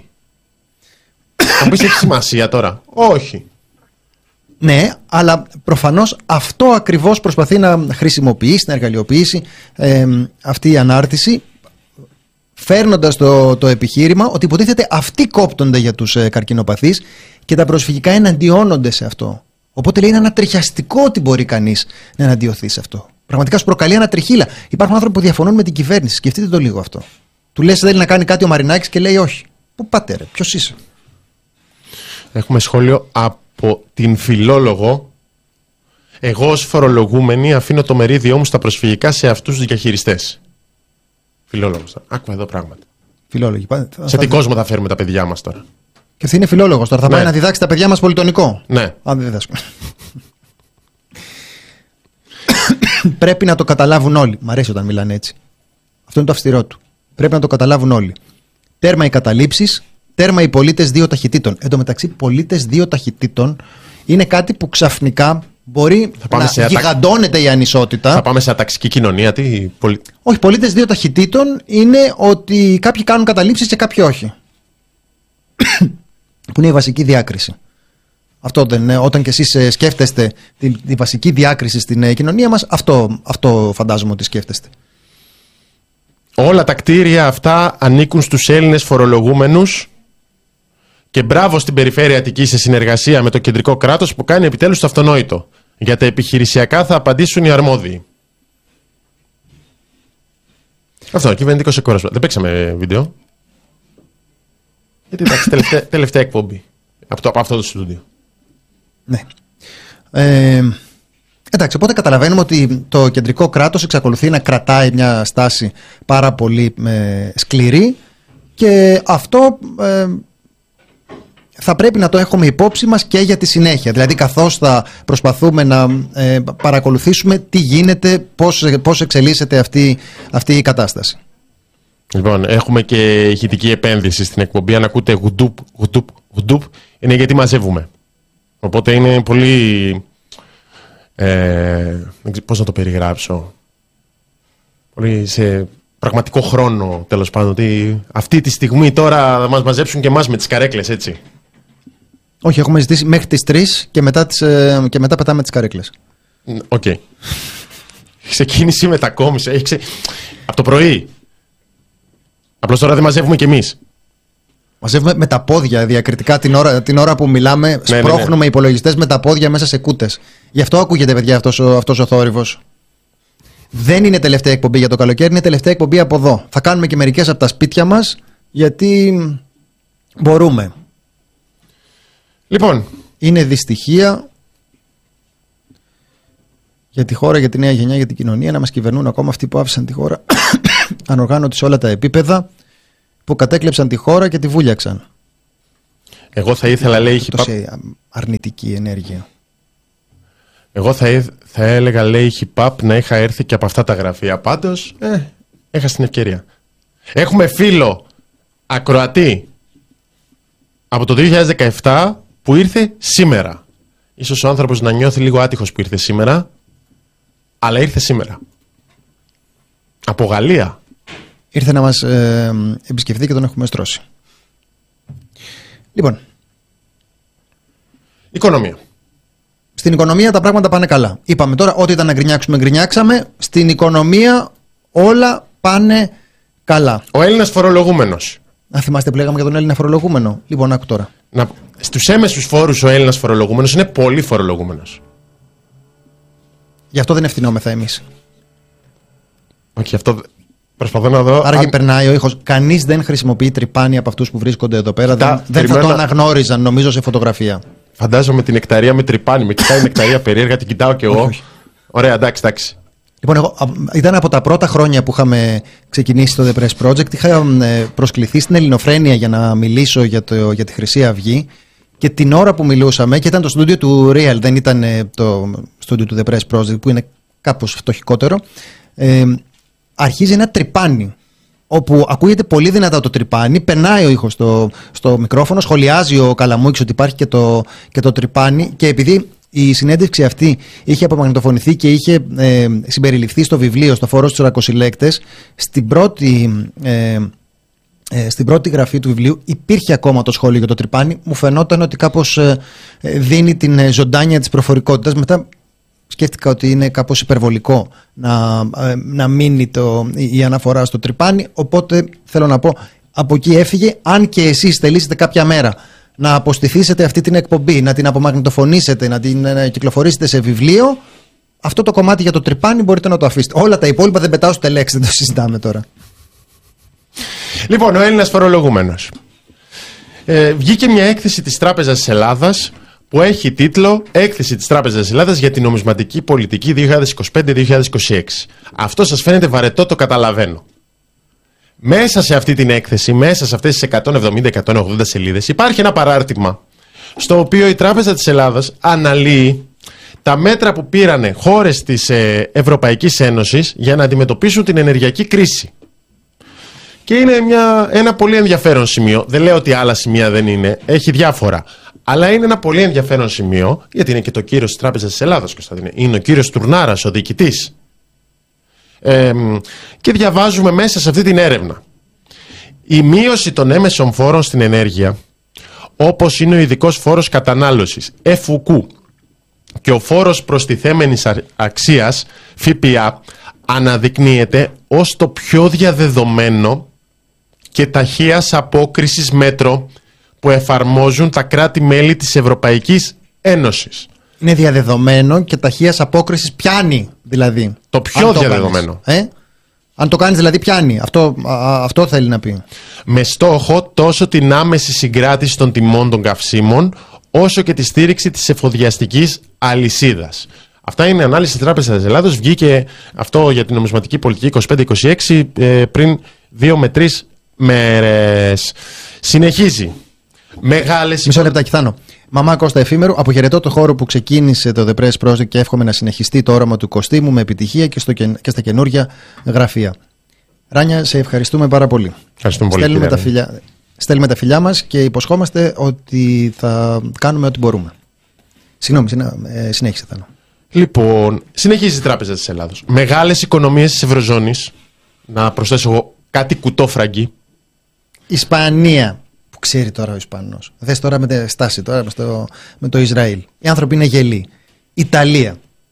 Αν πεις έχει σημασία τώρα? Όχι. Ναι, αλλά προφανώς αυτό ακριβώς προσπαθεί να χρησιμοποιήσει, να εργαλειοποιήσει αυτή η ανάρτηση, φέρνοντας το επιχείρημα ότι υποτίθεται αυτοί κόπτονται για τους καρκινοπαθείς και τα προσφυγικά εναντιώνονται σε αυτό. Οπότε λέει, είναι ανατριχιαστικό ότι μπορεί κανείς να εναντιωθεί σε αυτό. Πραγματικά σου προκαλεί ανατριχίλα. Υπάρχουν άνθρωποι που διαφωνούν με την κυβέρνηση. Σκεφτείτε το λίγο αυτό. Του λες θέλει να κάνει κάτι ο Μαρινάκης και λέει όχι. Πού πάτε ρε, ποιος είσαι? Έχουμε σχόλιο από την φιλόλογο. Εγώ ως φορολογούμενη αφήνω το μερίδιό μου στα προσφυγικά σε αυτούς τους διαχειριστές. Φιλόλογος. Άκουα εδώ πράγματα. Φιλόλογοι. Σε τι κόσμο θα φέρουμε τα παιδιά μας τώρα? Και αυτή είναι φιλόλογος. Τώρα θα πάει να διδάξει τα παιδιά μας πολιτονικό. Ναι. Αν δεν διδάσκουμε. Πρέπει να το καταλάβουν όλοι. Μ' αρέσει όταν μιλάνε έτσι. Αυτό είναι το αυστηρό του. Πρέπει να το καταλάβουν όλοι. Τέρμα οι καταλήψεις, τέρμα οι πολίτες δύο ταχυτήτων. Εν τω μεταξύ, πολίτες δύο ταχυτήτων είναι κάτι που ξαφνικά μπορεί να γιγαντώνεται η ανισότητα. Θα πάμε σε αταξική κοινωνία. Όχι, πολίτες δύο ταχυτήτων είναι ότι κάποιοι κάνουν καταλήψεις και κάποιοι όχι. Που είναι η βασική διάκριση. Αυτό δεν είναι? Όταν και εσείς σκέφτεστε τη βασική διάκριση στην κοινωνία μας, αυτό φαντάζομαι ότι σκέφτεστε. Όλα τα κτίρια αυτά ανήκουν στους Έλληνες φορολογούμενους και μπράβο στην Περιφέρεια Αττικής σε συνεργασία με το κεντρικό κράτος που κάνει επιτέλους το αυτονόητο. Για τα επιχειρησιακά θα απαντήσουν οι αρμόδιοι. Αυτό, κυβερνητικός εκπρόσωπος. Δεν παίξαμε βίντεο. Γιατί εντάξει, τελευταία εκπομπή από αυτό το στούντιο. Ναι. Εντάξει, οπότε καταλαβαίνουμε ότι το κεντρικό κράτος εξακολουθεί να κρατάει μια στάση πάρα πολύ σκληρή και αυτό θα πρέπει να το έχουμε υπόψη μας και για τη συνέχεια. Δηλαδή καθώς θα προσπαθούμε να παρακολουθήσουμε τι γίνεται, πώς εξελίσσεται αυτή η κατάσταση. Λοιπόν, έχουμε και ηχητική επένδυση στην εκπομπή. Αν ακούτε γουντουπ, είναι γιατί μαζεύουμε. Οπότε είναι πολύ... πώς να το περιγράψω? Πολύ σε πραγματικό χρόνο, τέλος πάντων. Ότι αυτή τη στιγμή τώρα θα μας μαζέψουν και εμάς με τις καρέκλες, έτσι. Όχι, έχουμε ζητήσει μέχρι τις 3 και μετά πετάμε τις καρέκλες. Οκ. Ξεκίνησε η μετακόμιση. Από το πρωί. Απλώς τώρα δεν μαζεύουμε κι εμείς. Μαζεύουμε με τα πόδια διακριτικά την ώρα που μιλάμε. Σπρώχνουμε υπολογιστές με τα πόδια μέσα σε κούτες. Γι' αυτό ακούγεται, παιδιά, αυτός ο θόρυβος. Δεν είναι τελευταία εκπομπή για το καλοκαίρι, είναι τελευταία εκπομπή από εδώ. Θα κάνουμε και μερικές από τα σπίτια μας, γιατί μπορούμε. Λοιπόν. Είναι δυστυχία για τη χώρα, για τη νέα γενιά, για την κοινωνία να μας κυβερνούν ακόμα αυτοί που άφησαν τη χώρα ανοργάνωτη σε όλα τα επίπεδα, που κατέκλεψαν τη χώρα και τη βούλιαξαν. Εγώ θα ήθελα, λέει, τόση αρνητική ενέργεια. Εγώ θα έλεγα, λέει, hip-hop να είχα έρθει και από αυτά τα γραφεία. Πάντως, έχασα την ευκαιρία. Έχουμε φίλο ακροατή από το 2017 που ήρθε σήμερα. Ίσως ο άνθρωπος να νιώθει λίγο άτυχος που ήρθε σήμερα, αλλά ήρθε σήμερα. Από Γαλλία. Ήρθε να μας επισκεφθεί και τον έχουμε στρώσει. Λοιπόν. Οικονομία. Στην οικονομία τα πράγματα πάνε καλά. Είπαμε τώρα, ό,τι ήταν να γκρινιάξουμε, γκρινιάξαμε. Στην οικονομία όλα πάνε καλά. Ο Έλληνας φορολογούμενος. Αν θυμάστε που λέγαμε για τον Έλληνα φορολογούμενο. Λοιπόν, άκου τώρα. Στους έμεσους φόρους ο Έλληνας φορολογούμενος είναι πολύ φορολογούμενος. Γι' αυτό δεν ευθυνόμεθα εμείς. Όχι, αυτό προσπαθώ να δω. Άρα και περνάει ο ήχος. Κανείς δεν χρησιμοποιεί τρυπάνι από αυτούς που βρίσκονται εδώ πέρα. Δεν θα το αναγνώριζαν, νομίζω, σε φωτογραφία. Φαντάζομαι την νεκταρία με τρυπάνι. Με κοιτάει η νεκταρία περίεργα, την κοιτάω κι εγώ. Όχι. Ωραία, εντάξει. Λοιπόν, ήταν από τα πρώτα χρόνια που είχαμε ξεκινήσει το The Press Project. Είχα προσκληθεί στην Ελληνοφρένεια για να μιλήσω για τη Χρυσή Αυγή. Και την ώρα που μιλούσαμε, και ήταν το στούντιο του Real, δεν ήταν το στούντιο του The Press Project, που είναι κάπως φτωχικότερο, αρχίζει ένα τρυπάνι, όπου ακούγεται πολύ δυνατά το τρυπάνι, περνάει ο ήχος στο μικρόφωνο, σχολιάζει ο Καλαμούκης ότι υπάρχει και το τρυπάνι, και επειδή η συνέντευξη αυτή είχε απομαγνητοφωνηθεί και είχε συμπεριληφθεί στο βιβλίο, στο Φόρος στους Ρακοσυλλέκτες, στην πρώτη γραφή του βιβλίου υπήρχε ακόμα το σχόλιο για το τρυπάνι. Μου φαινόταν ότι κάπως δίνει την ζωντάνια της προφορικότητας. Μετά σκέφτηκα ότι είναι κάπως υπερβολικό να μείνει η αναφορά στο τρυπάνι. Οπότε θέλω να πω, από εκεί έφυγε. Αν και εσείς θελήσετε κάποια μέρα να αποστηθήσετε αυτή την εκπομπή, να την απομαγνητοφωνήσετε, να την κυκλοφορήσετε σε βιβλίο, αυτό το κομμάτι για το τρυπάνι μπορείτε να το αφήσετε. Όλα τα υπόλοιπα δεν πετάω στο λέξη, δεν το συζητάμε τώρα. Λοιπόν, ο Έλληνας φορολογούμενος. Βγήκε μια έκθεση της Τράπεζας της Ελλάδας που έχει τίτλο «Έκθεση της Τράπεζας της Ελλάδας για την νομισματική πολιτική 2025-2026». Αυτό σας φαίνεται βαρετό, το καταλαβαίνω. Μέσα σε αυτή την έκθεση, μέσα σε αυτές τις 170-180 σελίδες, υπάρχει ένα παράρτημα στο οποίο η Τράπεζα της Ελλάδας αναλύει τα μέτρα που πήρανε χώρες της Ευρωπαϊκής Ένωσης για να αντιμετωπίσουν την ενεργειακή κρίση. Και είναι ένα πολύ ενδιαφέρον σημείο. Δεν λέω ότι άλλα σημεία δεν είναι, έχει διάφορα. Αλλά είναι ένα πολύ ενδιαφέρον σημείο, γιατί είναι και το κύριος της Τράπεζας της Ελλάδας, Κωνσταντίνε. Είναι ο κύριος Τουρνάρας, ο διοικητής. Και διαβάζουμε μέσα σε αυτή την έρευνα. Η μείωση των έμεσων φόρων στην ενέργεια, όπως είναι ο ειδικός φόρος κατανάλωσης, FUQ, και ο φόρος προστιθέμενης αξίας, ΦΠΑ, αναδεικνύεται ως το πιο διαδεδομένο και ταχείας απόκρισης μέτρο που εφαρμόζουν τα κράτη-μέλη της Ευρωπαϊκής Ένωσης. Είναι διαδεδομένο και ταχείας απόκρισης πιάνει, δηλαδή. Το πιο διαδεδομένο. Αν το κάνεις δηλαδή πιάνει. Αυτό θέλει να πει. Με στόχο τόσο την άμεση συγκράτηση των τιμών των καυσίμων, όσο και τη στήριξη της εφοδιαστικής αλυσίδας. Αυτά είναι ανάλυση της Τράπεζας της Ελλάδος. Βγήκε αυτό για την νομισματική πολιτική 25-26 πριν 2 με 3 μέρες. Συνεχίζει. Μισό λεπτάκι, Θάνο. Μαμά Κώστα Εφήμερου, αποχαιρετώ το χώρο που ξεκίνησε το The Press Project και εύχομαι να συνεχιστεί το όραμα του Κωστή μου με επιτυχία και στα καινούργια γραφεία. Ράνια, σε ευχαριστούμε πάρα πολύ. Ευχαριστούμε πολύ. Στέλνουμε τα φιλιά μας και υποσχόμαστε ότι θα κάνουμε ό,τι μπορούμε. Συγγνώμη, συνέχισε, Θάνο. Λοιπόν, συνεχίζει η Τράπεζα της Ελλάδος. Μεγάλες οικονομίες της Ευρωζώνης. Να προσθέσω εγώ κάτι κουτόφραγκι. Ισπανία. Που ξέρει τώρα ο Ισπανός. Δες τώρα με τη στάση τώρα με το Ισραήλ. Οι άνθρωποι είναι γελοί. Ιταλία.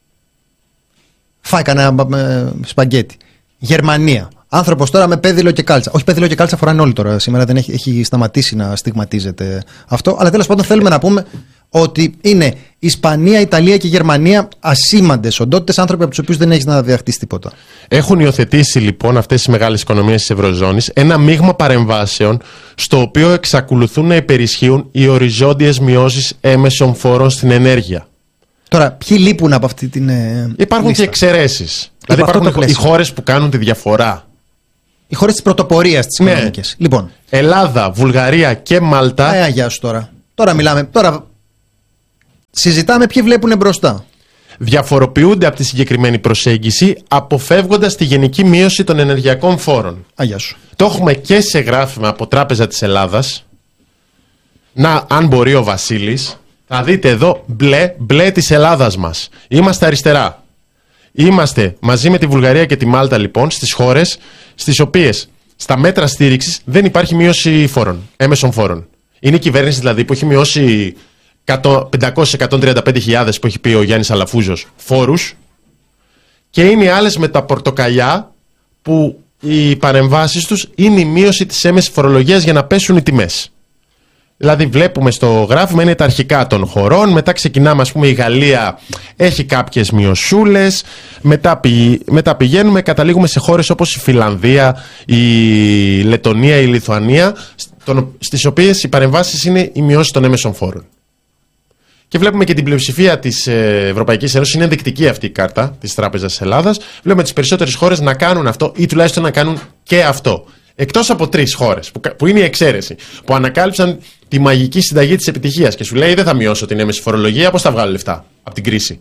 Φάει κανένα σπαγκέτι. Γερμανία. Άνθρωπος τώρα με πέδιλο και κάλτσα. Όχι, πέδιλο και κάλτσα φοράνε όλοι τώρα. Σήμερα δεν έχει σταματήσει να στιγματίζεται αυτό. Αλλά τέλος πάντων θέλουμε να πούμε ότι είναι Ισπανία, Ιταλία και Γερμανία ασήμαντες οντότητες, άνθρωποι από τους οποίους δεν έχεις να διδαχτείς τίποτα. Έχουν υιοθετήσει λοιπόν αυτές οι μεγάλες οικονομίες της Ευρωζώνης ένα μείγμα παρεμβάσεων στο οποίο εξακολουθούν να υπερισχύουν οι οριζόντιες μειώσεις έμεσων φόρων στην ενέργεια. Τώρα, ποιοι λείπουν από αυτή την. Υπάρχουν λίστα. Και εξαιρέσεις. Δηλαδή υπάρχουν οι χώρες που κάνουν τη διαφορά. Οι χώρες της πρωτοπορίας της οικονομικής. Λοιπόν. Ελλάδα, Βουλγαρία και Μάλτα. Γεια σου τώρα. Τώρα μιλάμε. Τώρα συζητάμε ποιοι βλέπουν μπροστά. Διαφοροποιούνται από τη συγκεκριμένη προσέγγιση, αποφεύγοντας τη γενική μείωση των ενεργειακών φόρων. Γεια σου. Το έχουμε και σε γράφημα από Τράπεζα της Ελλάδας. Να, αν μπορεί ο Βασίλης, θα δείτε εδώ μπλε της Ελλάδας μας. Είμαστε αριστερά. Είμαστε μαζί με τη Βουλγαρία και τη Μάλτα λοιπόν στις χώρες στις οποίες στα μέτρα στήριξης δεν υπάρχει μείωση φόρων, έμεσων φόρων. Είναι η κυβέρνηση δηλαδή που έχει μειώσει 500-135.000 που έχει πει ο Γιάννης Αλαφούζος φόρους, και είναι οι άλλες με τα πορτοκαλιά που οι παρεμβάσεις τους είναι η μείωση της έμεσης φορολογίας για να πέσουν οι τιμές. Δηλαδή βλέπουμε στο γράφημα είναι τα αρχικά των χωρών, μετά ξεκινάμε, ας πούμε η Γαλλία έχει κάποιες μειωσούλες, μετά πηγαίνουμε, καταλήγουμε σε χώρες όπως η Φιλανδία, η Λετονία, η Λιθουανία, στις οποίες οι παρεμβάσεις είναι η μειώση των έμεσων φόρων. Και βλέπουμε και την πλειοψηφία της Ευρωπαϊκής Ένωσης, είναι ενδεικτική αυτή η κάρτα της Τράπεζας της Ελλάδας. Βλέπουμε τις περισσότερες χώρες να κάνουν αυτό ή τουλάχιστον να κάνουν και αυτό. Εκτός από 3 χώρες, που είναι η εξαίρεση, που ανακάλυψαν τη μαγική συνταγή της επιτυχίας και σου λέει δεν θα μειώσω την έμεση φορολογία, πώς θα βγάλω λεφτά από την κρίση.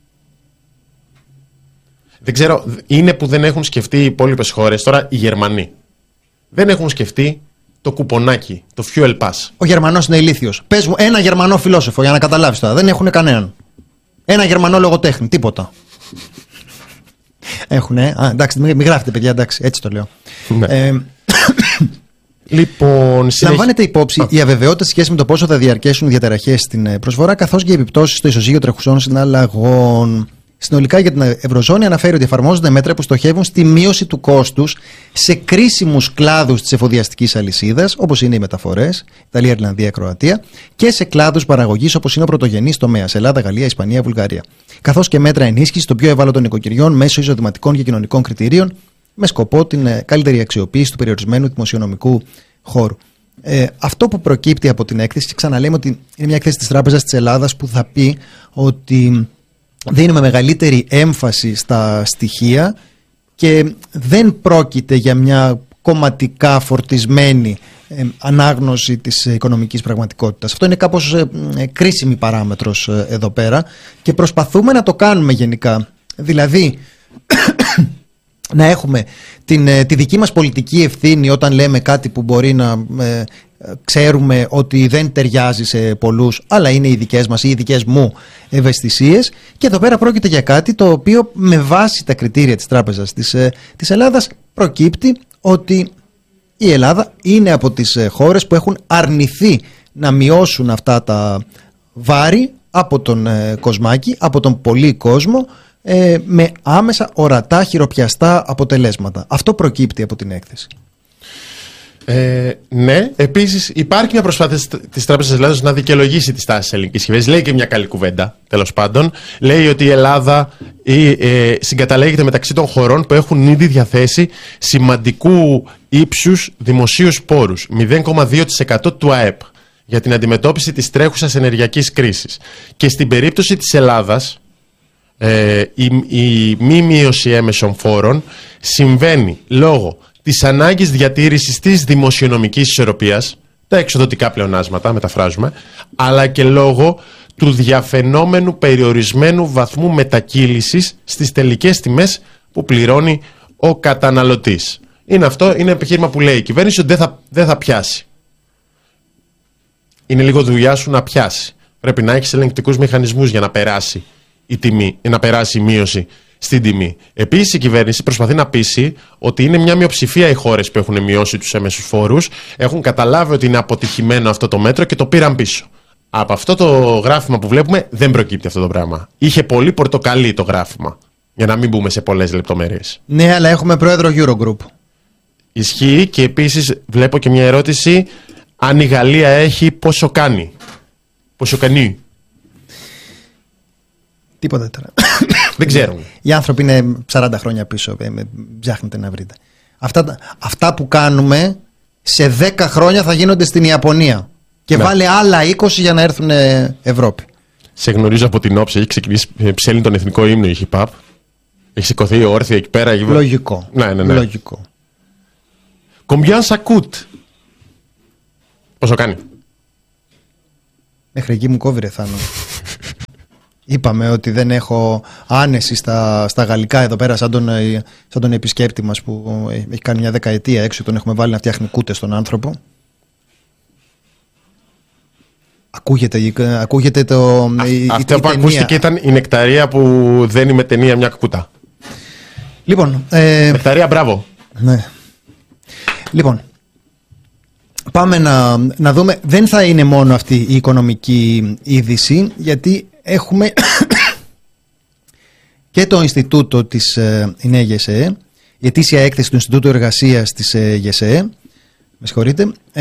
Δεν ξέρω, είναι που δεν έχουν σκεφτεί οι υπόλοιπες χώρες, τώρα οι Γερμανοί. Δεν έχουν σκεφτεί το κουπονάκι, το fuel pass. Ο Γερμανός είναι ηλίθιος. Πες μου ένα Γερμανό φιλόσοφο για να καταλάβεις τώρα. Δεν έχουν κανέναν. Ένα Γερμανό λογοτέχνη, τίποτα. Έχουνε. Εντάξει, μην γράφετε παιδιά, εντάξει, έτσι το λέω. Ναι. Λοιπόν, λαμβάνεται υπόψη η αβεβαιότητα σε σχέση με το πόσο θα διαρκέσουν οι διαταραχές στην προσφορά, καθώς και οι επιπτώσεις στο ισοζύγιο τρεχουσών συναλλαγών. Συνολικά για την Ευρωζώνη αναφέρει ότι εφαρμόζονται μέτρα που στοχεύουν στη μείωση του κόστους σε κρίσιμους κλάδους της εφοδιαστικής αλυσίδας, όπως είναι οι μεταφορές, Ιταλία, Ιρλανδία, Κροατία, και σε κλάδους παραγωγής όπως είναι ο πρωτογενής τομέας, Ελλάδα, Γαλλία, Ισπανία, Βουλγαρία. Καθώς και μέτρα ενίσχυσης των πιο ευάλωτων νοικοκυριών μέσω εισοδηματικών και κοινωνικών κριτηρίων, με σκοπό την καλύτερη αξιοποίηση του περιορισμένου δημοσιονομικού χώρου. Αυτό που προκύπτει από την έκθεση, και ξαναλέμε ότι είναι μια έκθεση της Τράπεζας της Ελλάδας που θα πει ότι δίνουμε μεγαλύτερη έμφαση στα στοιχεία και δεν πρόκειται για μια κομματικά φορτισμένη ανάγνωση της οικονομικής πραγματικότητας. Αυτό είναι κάπως κρίσιμη παράμετρος εδώ πέρα και προσπαθούμε να το κάνουμε γενικά. Δηλαδή να έχουμε τη δική μας πολιτική ευθύνη όταν λέμε κάτι που μπορεί να ξέρουμε ότι δεν ταιριάζει σε πολλούς, αλλά είναι οι δικές μας ή οι δικές μου ευαισθησίες, και εδώ πέρα πρόκειται για κάτι το οποίο με βάση τα κριτήρια της Τράπεζας της Ελλάδας προκύπτει ότι η Ελλάδα είναι από τις χώρες που έχουν αρνηθεί να μειώσουν αυτά τα βάρη από τον κοσμάκι, από τον πολύ κόσμο, με άμεσα ορατά χειροπιαστά αποτελέσματα. Αυτό προκύπτει από την έκθεση. Ναι, επίσης υπάρχει μια προσπάθεια της Τράπεζας της Ελλάδας να δικαιολογήσει τις τάσεις της ελληνικής κυβέρνησης. Λέει και μια καλή κουβέντα, τέλος πάντων. Λέει ότι η Ελλάδα συγκαταλέγεται μεταξύ των χωρών που έχουν ήδη διαθέσει σημαντικού ύψους δημοσίους πόρους, 0,2% του ΑΕΠ, για την αντιμετώπιση της τρέχουσας ενεργειακής κρίσης. Και στην περίπτωση της Ελλάδας, η μη μείωση έμεσων φόρων συμβαίνει λόγω της ανάγκης διατήρησης της δημοσιονομικής ισορροπίας, τα εξοδοτικά πλεονάσματα μεταφράζουμε, αλλά και λόγω του διαφαινόμενου περιορισμένου βαθμού μετακύλησης στις τελικές τιμές που πληρώνει ο καταναλωτής. Είναι επιχείρημα που λέει η κυβέρνηση ότι δεν θα πιάσει. Είναι λίγο δουλειά σου να πιάσει. Πρέπει να έχεις ελεγκτικούς μηχανισμούς για να περάσει η τιμή, να περάσει η μείωση στην τιμή. Επίσης η κυβέρνηση προσπαθεί να πείσει ότι είναι μια μειοψηφία οι χώρες που έχουν μειώσει τους έμεσους φόρους, έχουν καταλάβει ότι είναι αποτυχημένο αυτό το μέτρο και το πήραν πίσω. Από αυτό το γράφημα που βλέπουμε δεν προκύπτει αυτό το πράγμα. Είχε πολύ πορτοκαλί το γράφημα, για να μην μπούμε σε πολλές λεπτομέρειες. Ναι, αλλά έχουμε πρόεδρο Eurogroup. Ισχύει, και επίσης βλέπω και μια ερώτηση, αν η Γαλλία έχει πόσο κάνει. Πόσο κάνει. Τίποτα τώρα. Δεν ξέρουμε. Οι άνθρωποι είναι 40 χρόνια πίσω. Ψάχνετε να βρείτε. Αυτά που κάνουμε σε 10 χρόνια θα γίνονται στην Ιαπωνία. Και βάλε άλλα 20 για να έρθουν Ευρώπη. Σε γνωρίζω από την όψη. Έχει ξεκινήσει, ψέλνει τον εθνικό ύμνο η hip hop. Έχει σηκωθεί όρθια εκεί πέρα. Λογικό. Ναι. Λογικό. Combien ça coûte? Πόσο κάνει? Μέχρι εκεί μου κόβει ρε Θάνο. Είπαμε ότι δεν έχω άνεση στα γαλλικά εδώ πέρα, σαν τον επισκέπτη μας που έχει κάνει μια δεκαετία έξω, τον έχουμε βάλει να φτιάχνει κούτες στον άνθρωπο. Ακούγεται το... Αυτό που ακούστηκε ήταν η νεκταρία που δένει με ταινία μια κούτα. Λοιπόν, νεκταρία, μπράβο. Ναι. Λοιπόν, πάμε να δούμε. Δεν θα είναι μόνο αυτή η οικονομική είδηση, γιατί έχουμε και το Ινστιτούτο της ΙΝΕ ΓΕΣΕΕ, η ετήσια έκθεση του Ινστιτούτου Εργασίας της ΓΕΣΕΕ. Με συγχωρείτε.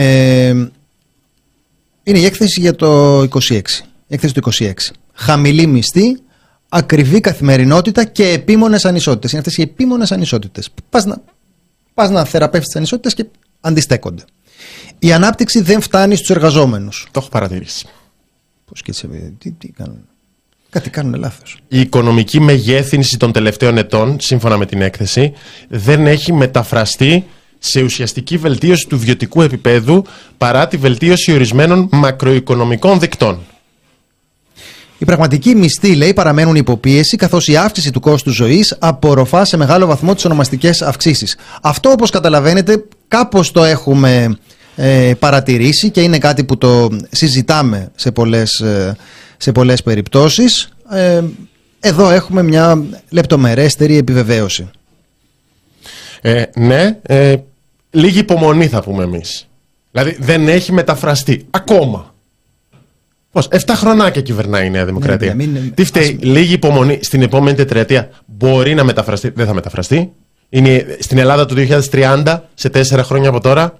Είναι η έκθεση για το 26. Έκθεση του 26. Χαμηλή μισθή, ακριβή καθημερινότητα και επίμονες ανισότητες. Είναι αυτές οι επίμονες ανισότητες. Πας να θεραπεύσεις τις ανισότητες και αντιστέκονται. Η ανάπτυξη δεν φτάνει στους εργαζόμενους. Το έχω παρατηρήσει. Πώς και έτσι, τι κάνουν? Κάτι κάνουν λάθος. Η οικονομική μεγέθυνση των τελευταίων ετών, σύμφωνα με την έκθεση, δεν έχει μεταφραστεί σε ουσιαστική βελτίωση του βιωτικού επίπεδου παρά τη βελτίωση ορισμένων μακροοικονομικών δικτών. Οι πραγματικοί μισθοί, λέει, παραμένουν υποπίεση, καθώς η αύξηση του κόστους ζωής απορροφά σε μεγάλο βαθμό τις ονομαστικές αυξήσεις. Αυτό, όπως καταλαβαίνετε, κάπως το έχουμε παρατηρήσει και είναι κάτι που το συζητάμε σε πολλές περιπτώσεις. Εδώ έχουμε μια λεπτομερέστερη επιβεβαίωση. Ναι, λίγη υπομονή θα πούμε εμείς. Δηλαδή δεν έχει μεταφραστεί ακόμα. Πώς, 7 χρονάκια κυβερνάει η Νέα Δημοκρατία. Τι φταίει, λίγη υπομονή στην επόμενη τετραετία μπορεί να μεταφραστεί? Δεν θα μεταφραστεί. Είναι στην Ελλάδα του 2030, σε 4 χρόνια από τώρα.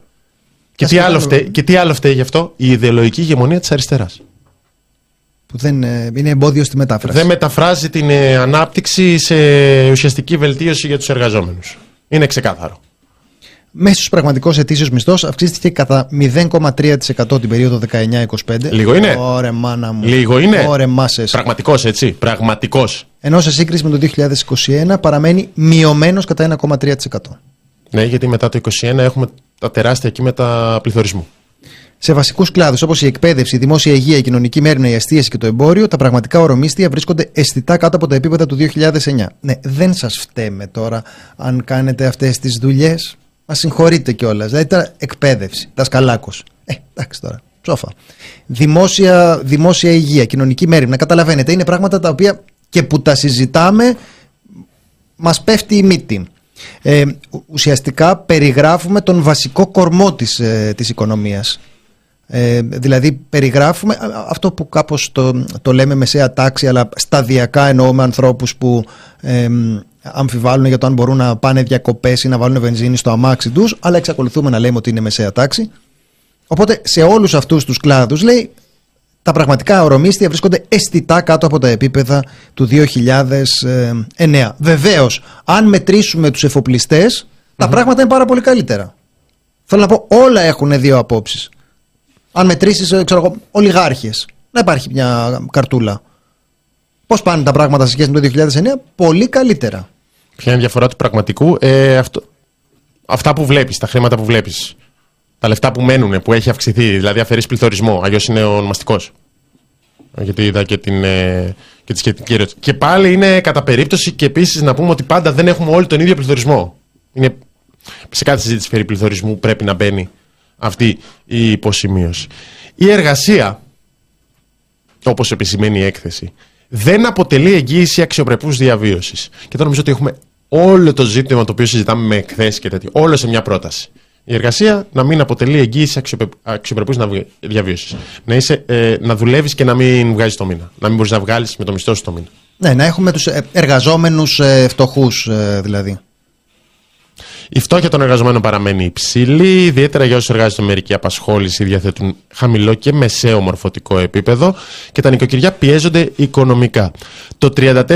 Και τι άλλο φταίει γι' αυτό? Η ιδεολογική ηγεμονία της αριστεράς. Που δεν είναι εμπόδιο στη μετάφραση. Δεν μεταφράζει την ανάπτυξη σε ουσιαστική βελτίωση για τους εργαζόμενους. Είναι ξεκάθαρο. Μέσος πραγματικός ετήσιος μισθός αυξήθηκε κατά 0,3% την περίοδο 19-25. Λίγο είναι. Ωρε μάνα μου. Λίγο είναι. Ωρε μάσες. Πραγματικός, έτσι. Πραγματικός. Ενώ σε σύγκριση με το 2021 παραμένει μειωμένος κατά 1,3%. Ναι, γιατί μετά το 2021 έχουμε τα τεράστια κύματα πληθωρισμού. Σε βασικούς κλάδους όπως η εκπαίδευση, η δημόσια υγεία, η κοινωνική μέρημνα, η εστίαση και το εμπόριο, τα πραγματικά ορομίστια βρίσκονται αισθητά κάτω από τα επίπεδα του 2009. Ναι, δεν σας φταίμε τώρα αν κάνετε αυτές τις δουλειές. Μας συγχωρείτε κιόλας. Δηλαδή τώρα εκπαίδευση, δασκαλάκος. Εντάξει τώρα, ψόφα. Δημόσια υγεία, κοινωνική μέρημνα, καταλαβαίνετε, είναι πράγματα τα οποία και που τα συζητάμε μας πέφτει η μύτη. Ουσιαστικά περιγράφουμε τον βασικό κορμό της οικονομίας. Δηλαδή περιγράφουμε αυτό που κάπως το λέμε μεσαία τάξη, αλλά σταδιακά εννοούμε ανθρώπους που αμφιβάλλουν για το αν μπορούν να πάνε διακοπές ή να βάλουν βενζίνη στο αμάξι τους, αλλά εξακολουθούμε να λέμε ότι είναι μεσαία τάξη. Οπότε σε όλους αυτούς τους κλάδους, λέει, τα πραγματικά ορομίστια βρίσκονται αισθητά κάτω από τα επίπεδα του 2009. Βεβαίως, αν μετρήσουμε τους εφοπλιστές, τα πράγματα είναι πάρα πολύ καλύτερα. Θέλω να πω, όλα έχουν δύο απόψεις. Αν μετρήσεις, ολιγάρχες, να υπάρχει μια καρτούλα. Πώς πάνε τα πράγματα σε σχέση με το 2009? Πολύ καλύτερα. Ποια είναι η διαφορά του πραγματικού? Αυτά που βλέπεις, τα χρήματα που βλέπεις, τα λεφτά που μένουν, που έχει αυξηθεί, δηλαδή αφαιρείς πληθωρισμό, αλλιώς είναι ονομαστικός. Γιατί είδα και τη σχετική ερώτηση. Και πάλι είναι κατά περίπτωση, και επίσης να πούμε ότι πάντα δεν έχουμε όλοι τον ίδιο πληθωρισμό. Είναι, σε κάθε συζήτηση περί πληθωρισμού πρέπει να μπαίνει αυτή η υποσημείωση. Η εργασία, όπως επισημαίνει η έκθεση, δεν αποτελεί εγγύηση αξιοπρεπούς διαβίωσης. Και τώρα νομίζω ότι έχουμε όλο το ζήτημα το οποίο συζητάμε με εκθέσεις και τέτοιο, όλο σε μια πρόταση. Η εργασία να μην αποτελεί εγγύηση αξιοπρεπούς διαβίωσης. Να δουλεύεις και να μην βγάζεις το μήνα. Να μην μπορείς να βγάλεις με το μισθό σου το μήνα. Ναι, να έχουμε τους εργαζόμενους φτωχούς δηλαδή. Η φτώχεια των εργαζομένων παραμένει υψηλή, ιδιαίτερα για όσους εργάζονται με μερική απασχόληση, διαθέτουν χαμηλό και μεσαίο μορφωτικό επίπεδο και τα νοικοκυριά πιέζονται οικονομικά. Το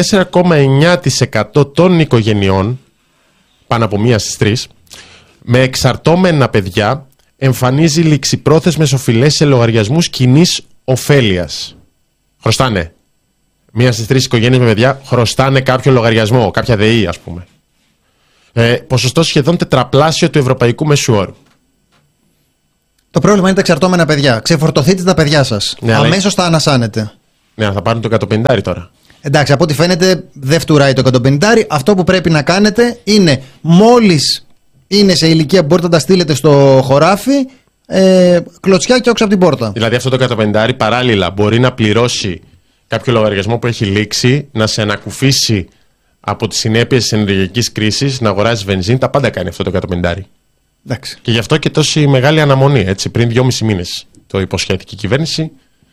34,9% των οικογενειών, πάνω από 1 στις 3, με εξαρτώμενα παιδιά, εμφανίζει ληξιπρόθεσμες οφειλές σε λογαριασμούς κοινής ωφέλειας. Χρωστάνε. 1 στις 3 οικογένειες με παιδιά χρωστάνε κάποιο λογαριασμό, κάποια ΔΕΗ ας πούμε. Ποσοστό σχεδόν τετραπλάσιο του ευρωπαϊκού μέσου όρου. Το πρόβλημα είναι τα εξαρτώμενα παιδιά. Ξεφορτωθείτε τα παιδιά σας. Ναι, αμέσως θα ανασάνετε. Ναι, θα πάρουν το 150 τώρα. Εντάξει, από ό,τι φαίνεται δεν φτουράει το 150. Αυτό που πρέπει να κάνετε είναι μόλις είναι σε ηλικία που μπορείτε να τα στείλετε στο χωράφι, κλωτσιά και όξω από την πόρτα. Δηλαδή αυτό το 150 παράλληλα μπορεί να πληρώσει κάποιο λογαριασμό που έχει λήξει, να σε ανακουφίσει από τις συνέπειες της ενεργειακής κρίσης, να αγοράζεις βενζίνη, τα πάντα κάνει αυτό το 150. Εντάξει. Και γι' αυτό και τόση μεγάλη αναμονή. Έτσι, πριν 2,5 μήνες το υποσχέθηκε η κυβέρνηση.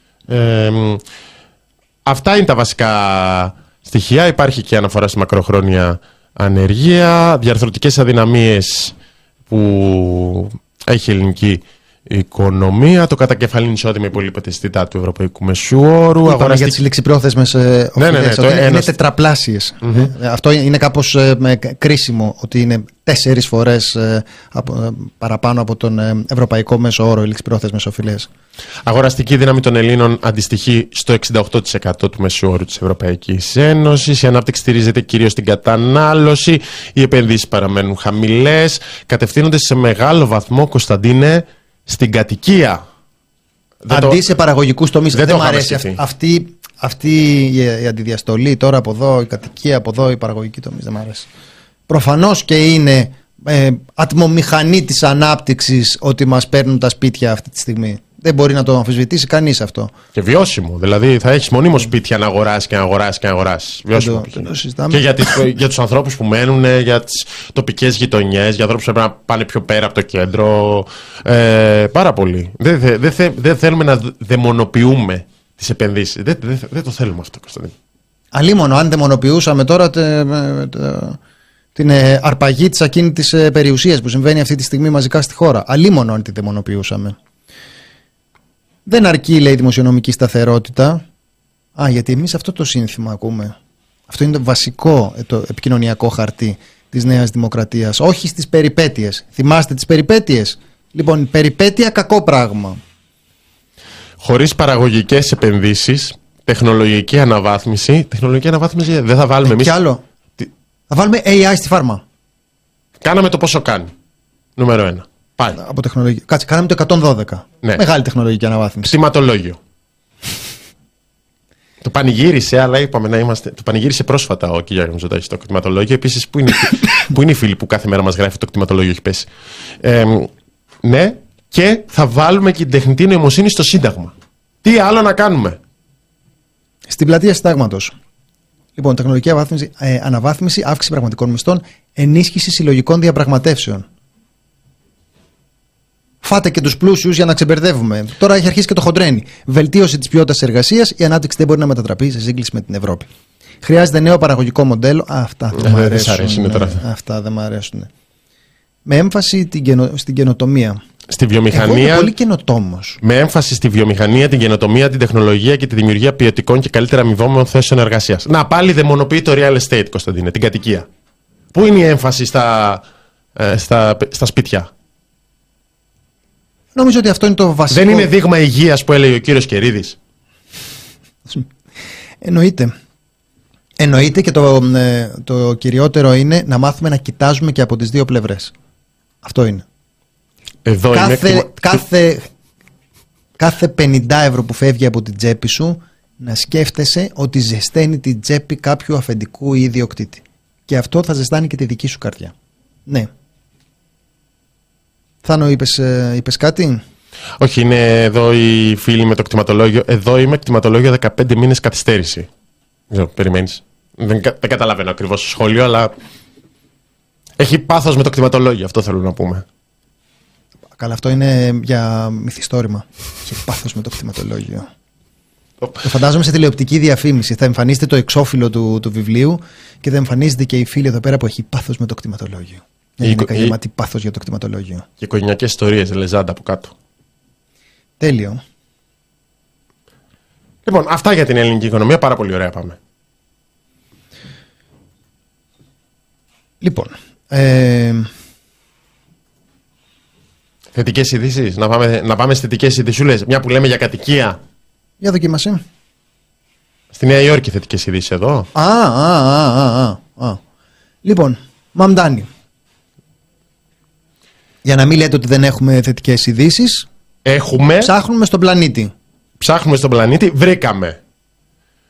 Αυτά είναι τα βασικά στοιχεία. Υπάρχει και αναφορά στη μακροχρόνια ανεργία, διαρθρωτικές αδυναμίες που έχει η ελληνική οικονομία, το κατακεφαλήν εισόδημα υπολοιπεταιστητά του ευρωπαϊκού μεσού όρου. Για τις ληξιπρόθεσμες οφειλές, είναι τετραπλάσιες. Αυτό είναι κάπως κρίσιμο, ότι είναι 4 φορές παραπάνω από τον ευρωπαϊκό μέσο όρο οι ληξιπρόθεσμες οφειλές. Αγοραστική δύναμη των Ελλήνων αντιστοιχεί στο 68% του μέσου όρου της Ευρωπαϊκής Ένωσης. Η ανάπτυξη στηρίζεται κυρίως στην κατανάλωση. Οι επενδύσεις παραμένουν χαμηλές. Κατευθύνονται σε μεγάλο βαθμό, Κωνσταντίνε, στην κατοικία. Αντί σε παραγωγικούς τομείς. Δεν μου αρέσει αυτή η αντιδιαστολή τώρα από εδώ, η κατοικία από εδώ, η παραγωγική τομείς. Δεν μου αρέσει. Προφανώς και είναι ατμομηχανή της ανάπτυξης ότι μας παίρνουν τα σπίτια αυτή τη στιγμή. Δεν μπορεί να το αμφισβητήσει κανείς αυτό. Και βιώσιμο. Δηλαδή θα έχεις μονίμως σπίτια να αγοράσεις και να αγοράσεις και να αγοράσεις. Βιώσιμο. Και για τους ανθρώπους που μένουν, για τις τοπικές γειτονιές, για ανθρώπους που πρέπει να πάνε πιο πέρα από το κέντρο. Πάρα πολύ. Δεν θέλουμε να δαιμονοποιούμε τις επενδύσεις. Δεν το θέλουμε αυτό, Κωνσταντίνο. Αλίμονο, αν δαιμονοποιούσαμε τώρα την αρπαγή της ακίνητης περιουσίας που συμβαίνει αυτή τη στιγμή μαζικά στη χώρα. Αλίμονο αν τη δαιμονοποιούσαμε. Δεν αρκεί, λέει, η δημοσιονομική σταθερότητα. Γιατί εμείς αυτό το σύνθημα ακούμε. Αυτό είναι το βασικό το επικοινωνιακό χαρτί της Νέας Δημοκρατίας. Όχι στις περιπέτειες. Θυμάστε τις περιπέτειες? Λοιπόν, περιπέτεια κακό πράγμα. Χωρίς παραγωγικές επενδύσεις, τεχνολογική αναβάθμιση δεν θα βάλουμε εμείς. Κι άλλο. Θα βάλουμε AI στη φάρμα. Κάναμε το πόσο κάνει. Νούμερο 1. Πάει. Από τεχνολογία. Κάτσε, κάναμε το 112. Ναι. Μεγάλη τεχνολογική αναβάθμιση. Κτηματολόγιο. Το πανηγύρισε, αλλά είπαμε να είμαστε. Το πανηγύρισε πρόσφατα ο κ. Μητσοτάκης στο κτηματολόγιο. Επίσης, πού είναι οι φίλοι που κάθε μέρα μας γράφει το κτηματολόγιο έχει πέσει. Ναι, και θα βάλουμε και την τεχνητή νοημοσύνη στο Σύνταγμα. Τι άλλο να κάνουμε? Στην πλατεία Συντάγματος. Λοιπόν, τεχνολογική αναβάθμιση, αύξηση πραγματικών μισθών, ενίσχυση συλλογικών διαπραγματεύσεων. Φάτε και τους πλούσιους για να ξεμπερδεύουμε. Τώρα έχει αρχίσει και το χοντρένι. Βελτίωση της ποιότητας εργασίας, η ανάπτυξη δεν μπορεί να μετατραπεί σε σύγκληση με την Ευρώπη. Χρειάζεται νέο παραγωγικό μοντέλο. Αυτά δεν μου αρέσουν. Αυτά δεν μου αρέσουν. Με έμφαση στην καινοτομία. Στη βιομηχανία. Εγώ είμαι πολύ καινοτόμος. Με έμφαση στη βιομηχανία, την καινοτομία, την τεχνολογία και τη δημιουργία ποιοτικών και καλύτερα αμοιβόμενων θέσεων εργασίας. Να, πάλι δαιμονοποιεί το real estate, Κωνσταντίνε, την κατοικία. Πού είναι η έμφαση στα σπίτια? Νομίζω ότι αυτό είναι το βασικό. Δεν είναι δείγμα υγείας που έλεγε ο κύριος Κερίδης? Εννοείται και το κυριότερο είναι να μάθουμε να κοιτάζουμε και από τις δύο πλευρές. Αυτό είναι. Εδώ κάθε 50 ευρώ που φεύγει από την τσέπη σου, να σκέφτεσαι ότι ζεσταίνει την τσέπη κάποιου αφεντικού ή ιδιοκτήτη. Και αυτό θα ζεστάνει και τη δική σου καρδιά. Ναι. Θάνο, είπες κάτι? Όχι, είναι εδώ οι φίλοι με το κτηματολόγιο. Εδώ είμαι κτηματολόγιο 15 μήνες καθυστέρηση. Περιμένεις. Δεν καταλαβαίνω ακριβώς το σχόλιο, αλλά έχει πάθος με το κτηματολόγιο, αυτό θέλω να πούμε. Καλά, αυτό είναι για μυθιστόρημα. Έχει πάθος με το κτηματολόγιο. Φαντάζομαι σε τηλεοπτική διαφήμιση θα εμφανίζεται το εξώφυλλο του βιβλίου και θα εμφανίζεται και η φίλη εδώ πέρα που έχει πάθος με το κτηματολόγιο. Είναι γεμάτη πάθος για το κτηματολόγιο. Και οικογενειακές ιστορίες, λεζάντα από κάτω. Τέλειο. Λοιπόν, αυτά για την ελληνική οικονομία. Πάρα πολύ ωραία πάμε. Λοιπόν. Θετικές ειδήσεις. Να πάμε στις θετικές ειδησούλες. Μια που λέμε για κατοικία. Για δοκίμασε. Στη Νέα Υόρκη θετικές ειδήσεις εδώ. Λοιπόν, Μαμντάνη. Για να μην λέτε ότι δεν έχουμε θετικές ειδήσεις. Έχουμε. Ψάχνουμε στον πλανήτη. Βρήκαμε.